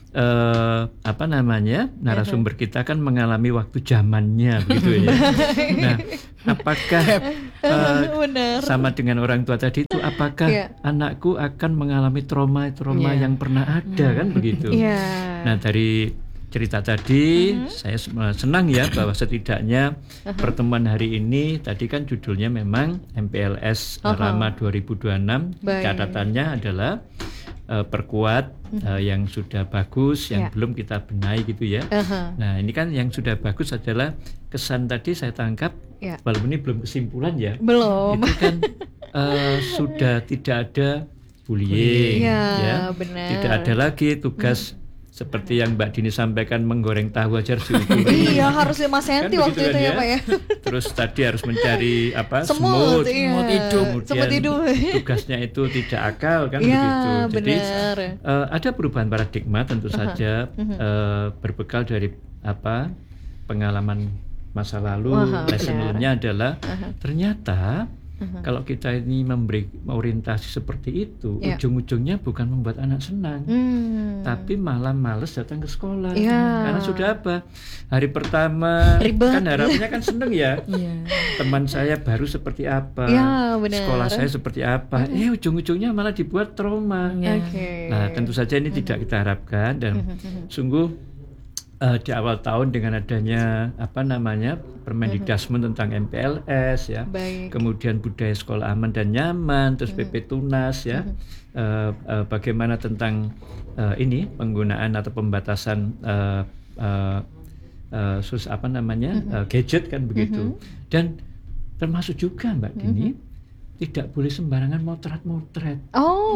Uh, apa namanya narasumber kita kan mengalami waktu zamannya begitu ya. Nah, apakah uh, sama dengan orang tua tadi itu apakah yeah. anakku akan mengalami trauma-trauma yeah. yang pernah ada kan begitu. Yeah. Nah, dari cerita tadi uh-huh. saya senang ya bahwa setidaknya uh-huh. pertemuan hari ini tadi kan judulnya memang M P L S uh-huh. Rama dua ribu dua puluh enam. Catatannya adalah Uh, perkuat uh, yang sudah bagus, yang yeah. belum kita benahi gitu ya. Uh-huh. Nah ini kan yang sudah bagus adalah kesan tadi saya tangkap, yeah. walaupun ini belum kesimpulan ya. Belum. Itu kan uh, sudah tidak ada bullying, ya, ya. Benar. Tidak ada lagi tugas seperti yang Mbak Dini sampaikan, menggoreng tahu aja harus diukur. Iya, harus lima sentimeter Kan waktu begitu itu kan ya ya. Pak ya. Terus tadi harus mencari apa Semut, semut, iya. semut hidup. kemudian Semut hidup. tugasnya itu tidak akal kan Iya, begitu. Jadi benar. eh, ada perubahan paradigma tentu saja eh, berbekal dari apa pengalaman masa lalu. Wah, Lesson benar. learned-nya adalah ternyata kalau kita ini memberi orientasi seperti itu, Iya. ujung-ujungnya bukan membuat anak senang, Hmm. tapi malah males datang ke sekolah. Iya. Karena sudah apa? Hari pertama Ribet. kan harapannya kan seneng ya. Iya. Teman saya baru seperti apa, Iya, benar. sekolah saya seperti apa, eh ujung-ujungnya malah dibuat trauma. Iya. Oke. Nah, tentu saja ini tidak kita harapkan dan sungguh eh, di awal tahun dengan adanya apa namanya Permendikbud tentang M P L S ya, Baik. kemudian budaya sekolah aman dan nyaman, terus P P Tunas ya, eh, eh, bagaimana tentang eh, ini penggunaan atau pembatasan eh, eh, eh, sus apa namanya eh, gadget kan begitu, dan termasuk juga Mbak Dini tidak boleh sembarangan motret-motret.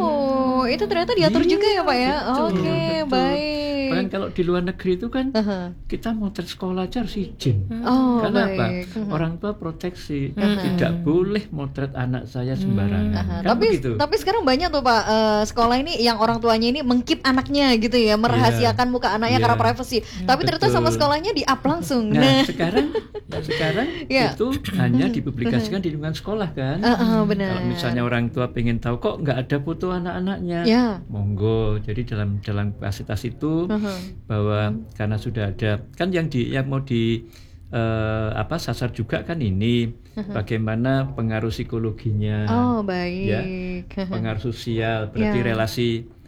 Oh, itu ternyata diatur juga ya Pak ya. Betul, Oke, betul. baik. Bahkan kalau di luar negeri itu kan Aha. kita motret sekolah aja harus izin. Oh, Karena baik. apa? Orang tua proteksi, tidak boleh motret anak saya sembarangan. Aha, Kan tapi begitu. tapi sekarang banyak tuh Pak eh, sekolah ini yang orang tuanya ini mengkeep anaknya gitu ya, merahasiakan muka anaknya Iya. karena privacy. Tapi ternyata Betul. sama sekolahnya di-up langsung. Nah, Nah, sekarang sekarang Iya. itu hanya dipublikasikan di lingkungan sekolah kan. Eh, eh, benar. Kalau misalnya orang tua pengen tahu kok nggak ada foto anak-anaknya, Ya. monggo. Jadi dalam dalam kapasitas itu Aha. bahwa karena sudah ada kan yang di yang mau di eh, apa sasar juga kan ini bagaimana pengaruh psikologinya, Oh, baik. ya, pengaruh sosial, berarti Ya. relasi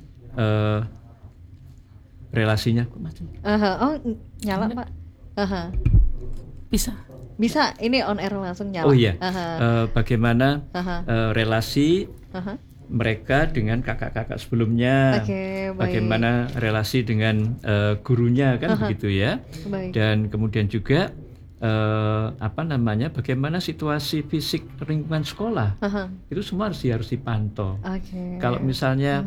eh, relasinya kok mati? Aha. Oh, nyala Pak. Aha. Bisa. Bisa, ini on air langsung nyala. Oh iya, Aha. Eh, bagaimana Aha. eh, relasi Aha. mereka dengan kakak-kakak sebelumnya, Oke, baik. bagaimana relasi dengan eh, gurunya kan begitu ya, Baik. dan kemudian juga eh, apa namanya, bagaimana situasi fisik lingkungan sekolah, Aha. itu semua harus harus dipantau. Oke. Kalau misalnya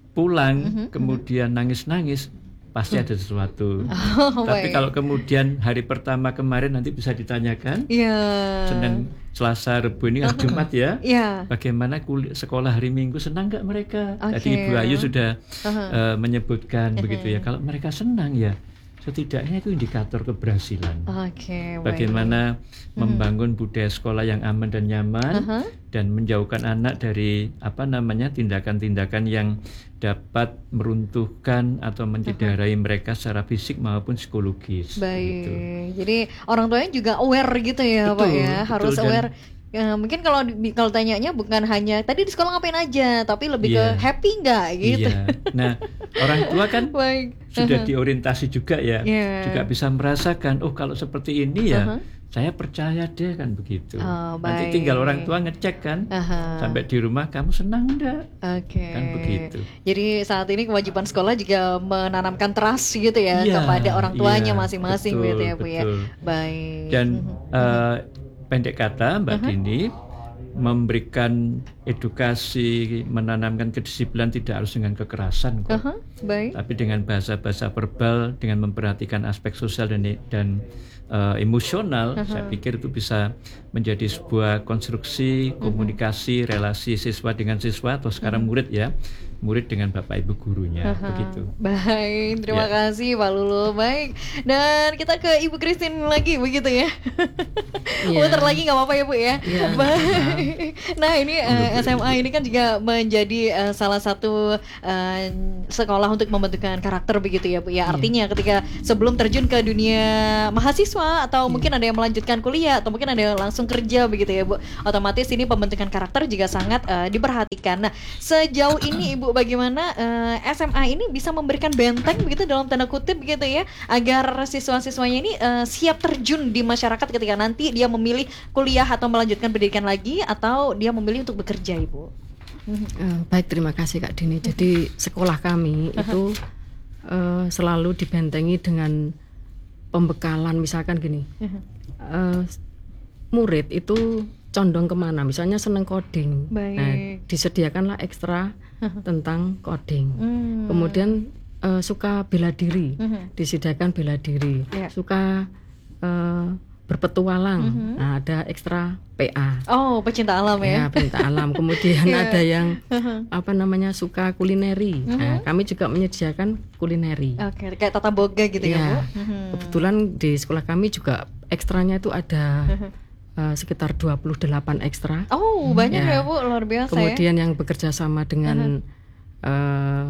pulang kemudian nangis-nangis, pasti ada sesuatu. Oh, Tapi baik. kalau kemudian hari pertama kemarin nanti bisa ditanyakan, Iya. Senin, Selasa, Rabu ini hari Jumat ya. Iya. Bagaimana kuliah sekolah hari Minggu, senang nggak mereka? Oke. Tadi Ibu Ayu sudah eh, menyebutkan begitu ya. Kalau mereka senang ya, setidaknya itu indikator keberhasilan. Oke, baik. Bagaimana membangun budaya sekolah yang aman dan nyaman Aha. dan menjauhkan anak dari apa namanya tindakan-tindakan yang dapat meruntuhkan atau mencederai mereka secara fisik maupun psikologis. Baik. Gitu. Jadi orang tuanya juga aware gitu ya, Betul, Pak ya. betul. Harus Dan- aware. Ya, mungkin kalau di- kalau tanyanya bukan hanya tadi di sekolah ngapain aja, tapi lebih ke Iya. happy nggak gitu. Iya. Nah, orang tua kan Baik. sudah diorientasi juga ya, Iya. juga bisa merasakan, oh kalau seperti ini ya, Aha. saya percaya deh kan begitu. Oh, Nanti baik. tinggal orang tua ngecek kan, Aha. sampai di rumah kamu senang enggak? Oke. Kan begitu. Jadi saat ini kewajiban sekolah juga menanamkan trust gitu ya Iya, kepada orang tuanya iya, masing-masing betul, gitu ya, Bu ya. betul. Baik. Dan eh, pendek kata Mbak Dini, memberikan edukasi, menanamkan kedisiplinan tidak harus dengan kekerasan kok. Aha, baik. Tapi dengan bahasa-bahasa verbal, dengan memperhatikan aspek sosial dan dan eh, emosional, saya pikir itu bisa menjadi sebuah konstruksi komunikasi relasi siswa dengan siswa atau sekarang murid ya, murid dengan bapak ibu gurunya, begitu. Baik, terima Ya. kasih Pak Lulu. Baik, dan kita ke Ibu Christine lagi begitu ya. Iya. Muter lagi nggak apa-apa ya Bu ya. Iya. Baik. Nah ini eh, S M A ini kan juga menjadi eh, salah satu eh, sekolah untuk membentukkan karakter begitu ya Bu ya. Artinya ketika sebelum terjun ke dunia mahasiswa atau mungkin ada yang melanjutkan kuliah atau mungkin ada yang langsung kerja begitu ya Bu. Otomatis ini pembentukan karakter juga sangat eh, diperhatikan. Nah sejauh ini Ibu bagaimana eh, S M A ini bisa memberikan benteng begitu dalam tanda kutip begitu ya agar siswa-siswanya ini eh, siap terjun di masyarakat ketika nanti dia memilih kuliah atau melanjutkan pendidikan lagi atau dia memilih untuk bekerja Ibu. Eh, baik, terima kasih Kak Dini. Jadi sekolah kami itu eh, selalu dibentengi dengan pembekalan, misalkan gini, eh, murid itu condong kemana? Misalnya seneng coding, Baik. nah disediakanlah ekstra tentang coding. Hmm. Kemudian uh, suka bela diri, Mhm. disediakan bela diri, Iya. suka uh, berpetualang, Mhm. nah, ada ekstra P A. Oh, pecinta alam ya. Ya, pecinta alam. Kemudian Iya. ada yang apa namanya suka kulineri. Mhm. Nah, kami juga menyediakan kulineri. Oke, kayak tata boga gitu ya, Iya. Bu. Mhm. Kebetulan di sekolah kami juga ekstranya itu ada Mhm. uh, sekitar dua puluh delapan ekstra. Oh, banyak ya, Ya. Bu, luar biasa ya. Kemudian yang bekerja sama dengan uh,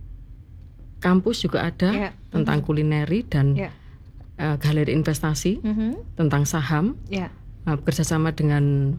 kampus juga ada Iya. tentang kulineri dan Iya. uh, galeri investasi Mhm. tentang saham. Ya. Uh, bekerja sama dengan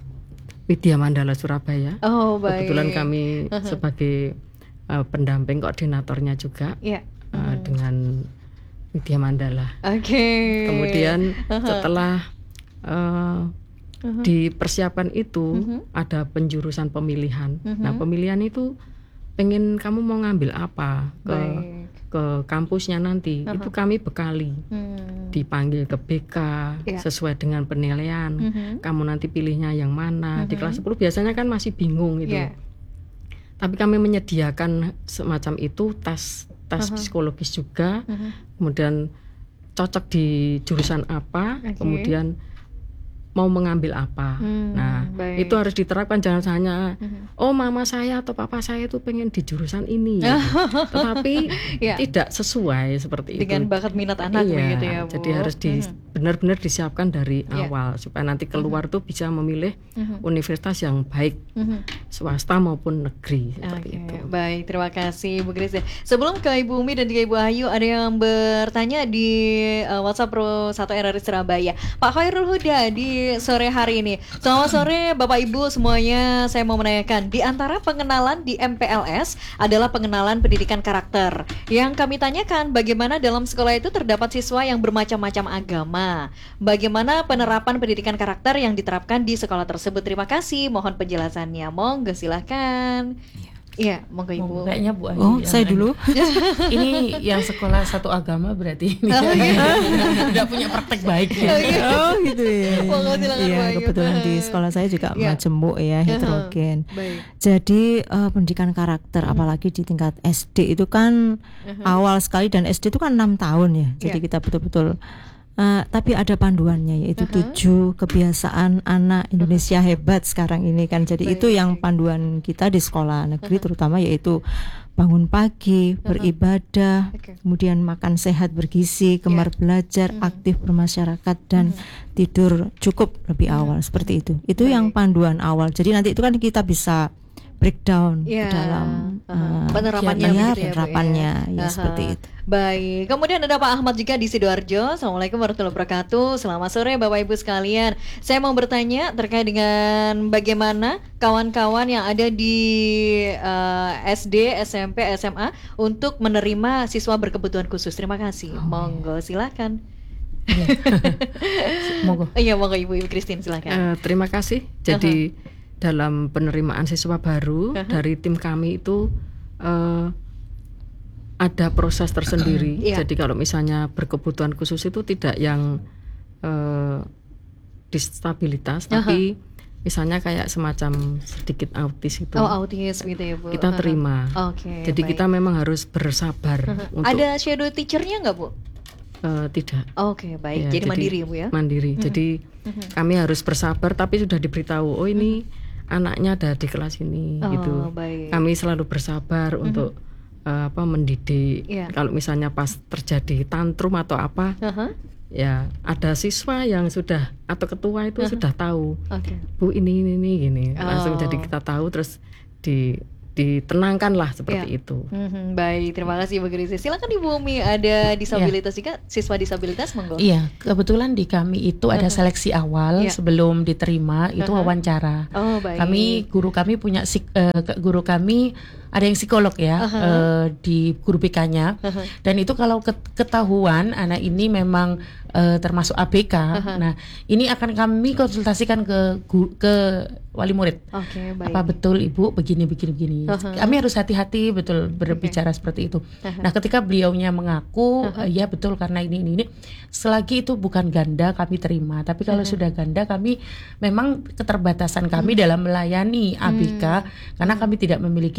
Widya Mandala Surabaya. Oh, baik. Kebetulan kami sebagai uh, pendamping koordinatornya juga Iya. uh, dengan Widya Mandala. Oke. Kemudian setelah uh, di persiapan itu Mhm. ada penjurusan pemilihan. Mhm. Nah, pemilihan itu pengen kamu mau ngambil apa ke Baik. ke kampusnya nanti. Aha. Itu kami bekali. Hmm. Dipanggil ke B K Iya. sesuai dengan penilaian. Mhm. Kamu nanti pilihnya yang mana? Di Mhm. kelas sepuluh biasanya kan masih bingung gitu. Iya. Tapi kami menyediakan semacam itu tes tes Aha. psikologis juga. Mhm. Kemudian cocok di jurusan apa, Oke. kemudian mau mengambil apa. Hmm, Nah, baik. itu harus diterapkan, jangan hanya Mhm. oh mama saya atau papa saya itu pengen di jurusan ini, gitu. Tetapi Iya. tidak sesuai seperti Dengan itu. bakat minat anak Iya, begitu ya, Bu. jadi harus di, Mhm. benar-benar disiapkan dari Iya. awal supaya nanti keluar tuh bisa memilih Mhm. universitas yang baik Mhm. swasta maupun negeri seperti Oke, itu. baik, terima kasih Bu Grace. Sebelum ke Ibu Umi dan juga Ibu Ayu, ada yang bertanya di uh, WhatsApp Pro satu R R I Surabaya. Pak Khairul Huda di sore hari ini. Selamat sore Bapak Ibu semuanya. Saya mau menanyakan, di antara pengenalan di M P L S adalah pengenalan pendidikan karakter. Yang kami tanyakan, bagaimana dalam sekolah itu terdapat siswa yang bermacam-macam agama. Bagaimana penerapan pendidikan karakter yang diterapkan di sekolah tersebut? Terima kasih. Mohon penjelasannya. Monggo silahkan. Iya, monggo Ibu. Mau kayaknya Bu Ayu Oh, yang saya lain. dulu. Ini yang sekolah satu agama berarti ini Oh, iya. udah punya praktek baik ya. Oh gitu ya. Monggo, silakan, Iya, Bu Ayu. kebetulan di sekolah saya juga Iya. majemuk ya, heterogen. Baik. Jadi eh, pendidikan karakter apalagi di tingkat S D itu kan awal sekali, dan S D itu kan enam tahun ya. Jadi Iya. kita betul-betul eh, tapi ada panduannya, yaitu tujuh kebiasaan anak Indonesia hebat sekarang ini kan. Jadi Baik. itu yang panduan kita di sekolah negeri terutama, yaitu bangun pagi, beribadah, Oke. kemudian makan sehat bergizi, gemar belajar, aktif bermasyarakat, dan tidur cukup lebih awal, seperti itu. Itu yang Baik. panduan awal. Jadi nanti itu kan kita bisa breakdown Ya, ke dalam aha. eh, penerapannya ya, begitu ya, Bu, penerapannya ya, Aha. seperti itu. Baik, kemudian ada Pak Ahmad juga di Sidoarjo. Assalamualaikum warahmatullahi wabarakatuh. Selamat sore Bapak Ibu sekalian. Saya mau bertanya terkait dengan bagaimana kawan-kawan yang ada di eh, S D, S M P, S M A untuk menerima siswa berkebutuhan khusus. Terima kasih. Monggo silakan. Monggo. Iya, monggo Ibu Ibu Christine silakan. Eh, terima kasih. Jadi dalam penerimaan siswa baru Aha. dari tim kami itu eh, ada proses tersendiri. Iya. Jadi kalau misalnya berkebutuhan khusus itu tidak yang eh, disabilitas, Aha. tapi misalnya kayak semacam sedikit autis itu Oh, autis gitu ya Bu. kita Aha. terima. Oke. Jadi baik. kita memang harus bersabar untuk Ada shadow teachernya nggak Bu? eh, tidak. Oke, baik. Ya, jadi, mandiri ya Bu ya? Mandiri. Jadi kami harus bersabar, tapi sudah diberitahu, oh ini anaknya ada di kelas ini, Oh, gitu. baik. Kami selalu bersabar untuk eh, apa mendidik. Iya. Kalau misalnya pas terjadi tantrum atau apa, Aha. ya ada siswa yang sudah atau ketua itu sudah tahu, Oke. Bu ini ini ini gini. Langsung Oh. jadi kita tahu, terus di ditenangkan lah seperti Iya. itu. Mhm, baik, terima kasih Bu Grace. Silakan Ibu Umi, ada disabilitas juga, siswa disabilitas monggo. Iya, kebetulan di kami itu ada seleksi awal Iya. sebelum diterima itu Aha. wawancara. Oh, baik. Kami guru kami punya psik- eh, ke- guru kami ada yang psikolog ya eh, di guru B K-nya. Dan itu kalau ket- ketahuan anak ini memang eh, termasuk A B K. Nah, ini akan kami konsultasikan ke gu- ke wali murid. Oke, baik. Apa betul Ibu begini begini begini. Aha. Kami harus hati-hati betul berbicara seperti itu. Nah, ketika beliaunya mengaku "Eh, ya betul karena ini ini ini, selagi itu bukan ganda kami terima. Tapi kalau sudah ganda kami memang keterbatasan kami dalam melayani A B K karena kami tidak memiliki guru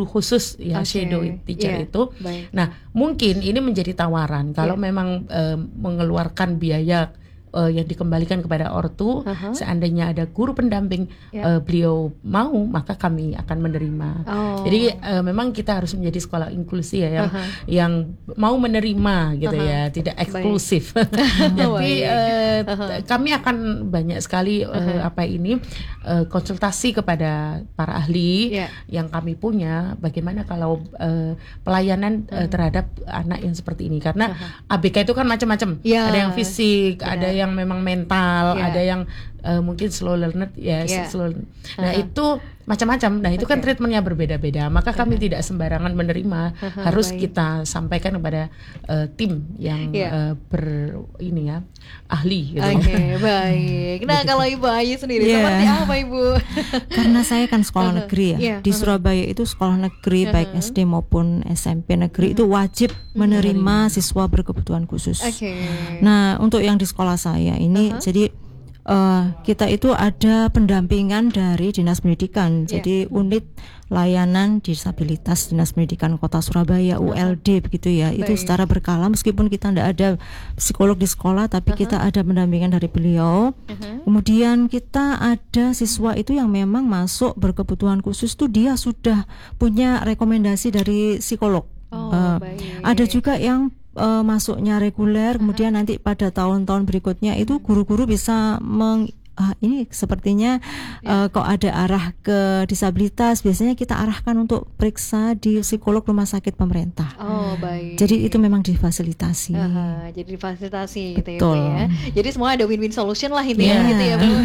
guru khusus ya, Okay, shadow teacher iya, itu. baik. Nah, mungkin ini menjadi tawaran kalau Iya. memang eh, mengeluarkan biaya eh, yang dikembalikan kepada ortu. Aha. Seandainya ada guru pendamping Ya. eh, beliau mau, maka kami akan menerima. Oh. Jadi eh, memang kita harus menjadi sekolah inklusi ya, yang Aha. yang mau menerima gitu Aha. ya, tidak eksklusif. Jadi Baik. eh, Aha. kami akan banyak sekali eh, Aha. apa ini eh, konsultasi kepada para ahli Ya. yang kami punya, bagaimana kalau eh, pelayanan eh, terhadap anak yang seperti ini, karena A B K itu kan macam-macam. Ya. Ada yang fisik, Benar. ada yang memang mental, Ya. ada yang eh, mungkin slow learner ya, Ya. slow. Nah, Aha. itu macam-macam. Nah, itu kan Oke. treatmentnya berbeda-beda. Maka kami tidak sembarangan menerima, Aha, harus baik. kita sampaikan kepada eh, tim yang Ya. eh, ber ini ya, ahli gitu. Oke, baik. Nah, kalau Ibu Ayu sendiri Iya. seperti apa, Ibu? Karena saya kan sekolah Uh-huh. negeri ya. Iya, Di uh-huh. Surabaya itu sekolah negeri baik S D maupun S M P negeri itu wajib menerima siswa berkebutuhan khusus. Oke. Nah, untuk yang di sekolah saya ini Uh-huh. jadi eh, kita itu ada pendampingan dari Dinas Pendidikan. Iya. Jadi unit layanan disabilitas Dinas Pendidikan Kota Surabaya U L D begitu ya. Itu Baik. secara berkala meskipun kita tidak ada psikolog di sekolah tapi kita ada pendampingan dari beliau. Uh-huh. Kemudian kita ada siswa itu yang memang masuk berkebutuhan khusus tuh dia sudah punya rekomendasi dari psikolog. Oh, Eh, baik. ada juga yang eh, masuknya reguler, kemudian nanti pada tahun-tahun berikutnya itu guru-guru bisa meng ah, ini sepertinya eh, kok ada arah ke disabilitas, biasanya kita arahkan untuk periksa di psikolog rumah sakit pemerintah. Oh, baik. Jadi itu memang difasilitasi. Aha, jadi difasilitasi gitu ya, Betul. Bu, ya. Jadi semua ada win-win solution lah intinya Iya. gitu ya, Bu.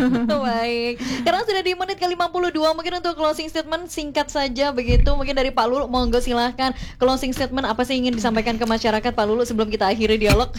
Baik. Karena sudah di menit ke lima puluh dua, mungkin untuk closing statement singkat saja begitu. Mungkin dari Pak Lulu, monggo silahkan closing statement apa sih ingin disampaikan ke masyarakat, Pak Lulu, sebelum kita akhiri dialog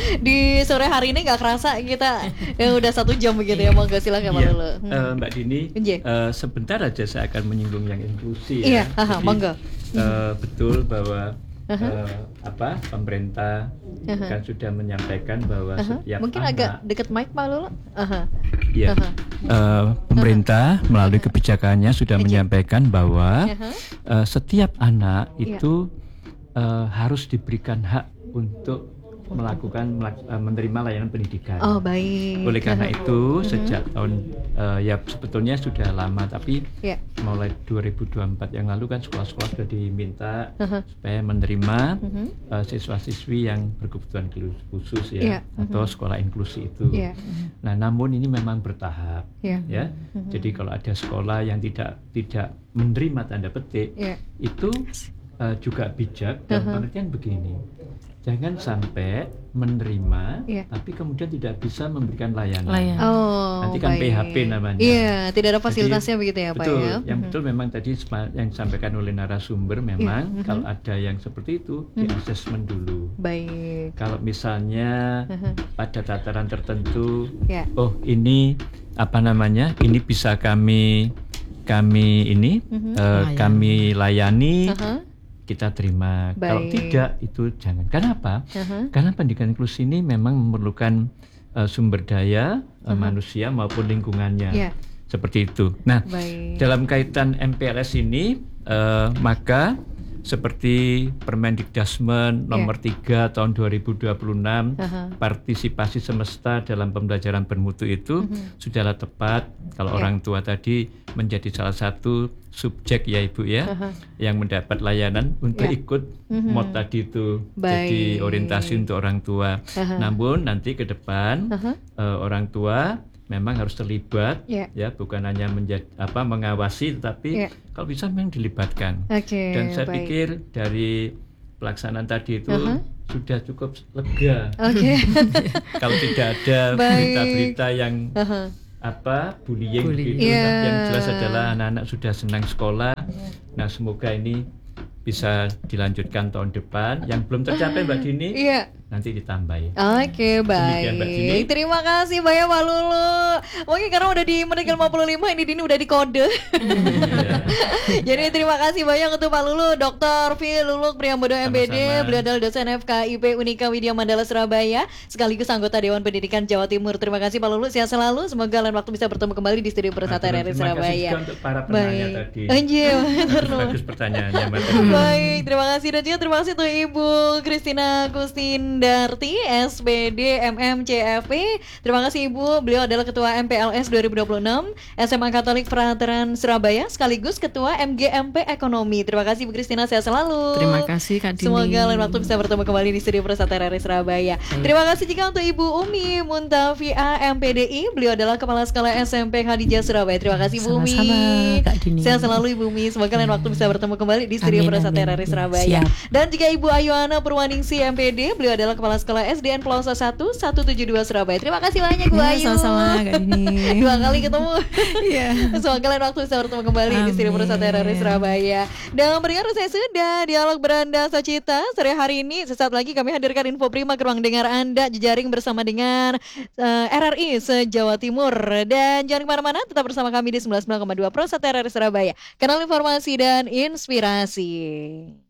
di sore hari ini. Nggak kerasa kita ya udah satu jam begitu ya. Monggo silahkan Pak Iya, Lulu. Hmm. eh, Mbak Dini, Iya. eh, sebentar aja saya akan menyinggung yang inklusi Iya, ya. aha, Jadi, monggo. eh, betul bahwa eh, apa pemerintah kan sudah menyampaikan bahwa Aha. setiap Mungkin anak, agak deket mic Pak Lulu. Aha. ya, Aha. eh, pemerintah melalui kebijakannya sudah Oke. menyampaikan bahwa Aha. eh, setiap anak Iya. itu eh, harus diberikan hak untuk melakukan melak- eh, menerima layanan pendidikan. Oh, baik. Oleh karena Aha. itu sejak tahun eh, ya sebetulnya sudah lama, tapi Ya. mulai dua ribu dua puluh empat yang lalu kan sekolah-sekolah sudah diminta Aha. supaya menerima Mhm. eh, siswa-siswi yang berkebutuhan khusus Iya, ya, atau sekolah inklusi itu. Iya. Nah, namun ini memang bertahap Iya. ya. Jadi kalau ada sekolah yang tidak tidak menerima tanda petik, Iya. itu eh, juga bijak dalam Aha. pengertian begini. Jangan sampai menerima Iya. tapi kemudian tidak bisa memberikan layanan. Layanan. Oh, Nanti kan baik. P H P namanya. Iya, tidak ada Jadi, fasilitasnya begitu ya, Pak betul, ya. yang Mhm. betul memang tadi sema- yang disampaikan oleh narasumber memang mhm. kalau ada yang seperti itu di assessment dulu. Baik. Kalau misalnya Mhm. pada tataran tertentu, Ya. oh ini apa namanya? Ini bisa kami kami ini Mhm. eh, Layani. kami layani, Aha. kita terima. Kalau Baik. tidak itu jangan. Kenapa? Aha. Karena pendidikan inklusi ini memang memerlukan eh, sumber daya eh, manusia maupun lingkungannya. Ya. Seperti itu. Nah, Baik. dalam kaitan M P L S ini eh, maka seperti Permendikdasmen nomor tiga tahun dua ribu dua puluh enam, Aha. partisipasi semesta dalam pembelajaran bermutu itu sudahlah tepat kalau Ya. orang tua tadi menjadi salah satu subjek ya Ibu ya, Aha. yang mendapat layanan untuk Ya. ikut Mhm. mod tadi itu. Baik. Jadi orientasi untuk orang tua. Aha. Namun nanti ke depan Aha. eh, orang tua memang harus terlibat Ya. ya, bukan hanya menjadi apa mengawasi, tetapi Ya. kalau bisa memang dilibatkan. Oke. Dan saya baik. pikir dari pelaksanaan tadi itu Aha. sudah cukup lega. Oke. Kalau tidak ada Baik. berita-berita yang Aha. apa bullying Bullying. gitu, Iya. yang jelas adalah anak-anak sudah senang sekolah. Nah, semoga ini bisa dilanjutkan tahun depan. Yang belum tercapai Mbak Dini Iya. nanti ditambahi. Oke, Demikian, Mbak Dini. baik. Terima kasih banyak Pak Lulu. Mungkin karena udah di menit ke lima puluh lima ini Dini udah di kode. Iya. Jadi terima kasih banyak untuk Pak Lulu, Doktor V. Luluk Priambodo M B D. Sama-sama. Beliau adalah dosen F K I P Unika Widya Mandala Surabaya, sekaligus anggota Dewan Pendidikan Jawa Timur. Terima kasih Pak Lulu, sehat selalu. Semoga lain waktu bisa bertemu kembali di studio Persata R R I Terima Surabaya. kasih juga untuk para penanya tadi. Anjir, Bagus pertanyaannya, Mbak. baik, terima kasih dan juga terima kasih untuk Ibu Kristina Kustindarti, S P D M M C F P. Terima kasih Ibu, beliau adalah Ketua M P L S dua ribu dua puluh enam S M A Katolik Veteran Surabaya, sekaligus Ketua M G M P Ekonomi. Terima kasih Bu Kristina, sehat selalu. Terima kasih Kak Dini. Semoga lain waktu bisa bertemu kembali di studio Persata R R I Surabaya. Terima kasih juga untuk Ibu Umi Muntafia M P D I. Beliau adalah Kepala Sekolah S M P Khadijah Surabaya. Terima kasih Bu Umi. Sama-sama, Kak Dini. Sehat selalu Ibu Umi. Semoga lain waktu bisa bertemu kembali di studio Amin, Persata amin. R R I Surabaya. Siap. Dan juga Ibu Ayuana Purwaningsi M P D. Beliau adalah Kepala Sekolah S D N Plaza satu satu tujuh dua Surabaya. Terima kasih banyak Bu Ya, Ayu. sama-sama Kak Dini. Dua kali ketemu. Iya. Semoga lain waktu bisa bertemu kembali di studio Persata R R I Surabaya. Dan berikan saya sudah dialog beranda Socita sore hari ini. Sesaat lagi kami hadirkan info prima ke ruang dengar Anda jejaring bersama dengan uh, R R I se-Jawa Timur. Dan jangan kemana-mana, tetap bersama kami di sembilan puluh sembilan koma dua Persata R R I Surabaya, kanal informasi dan inspirasi.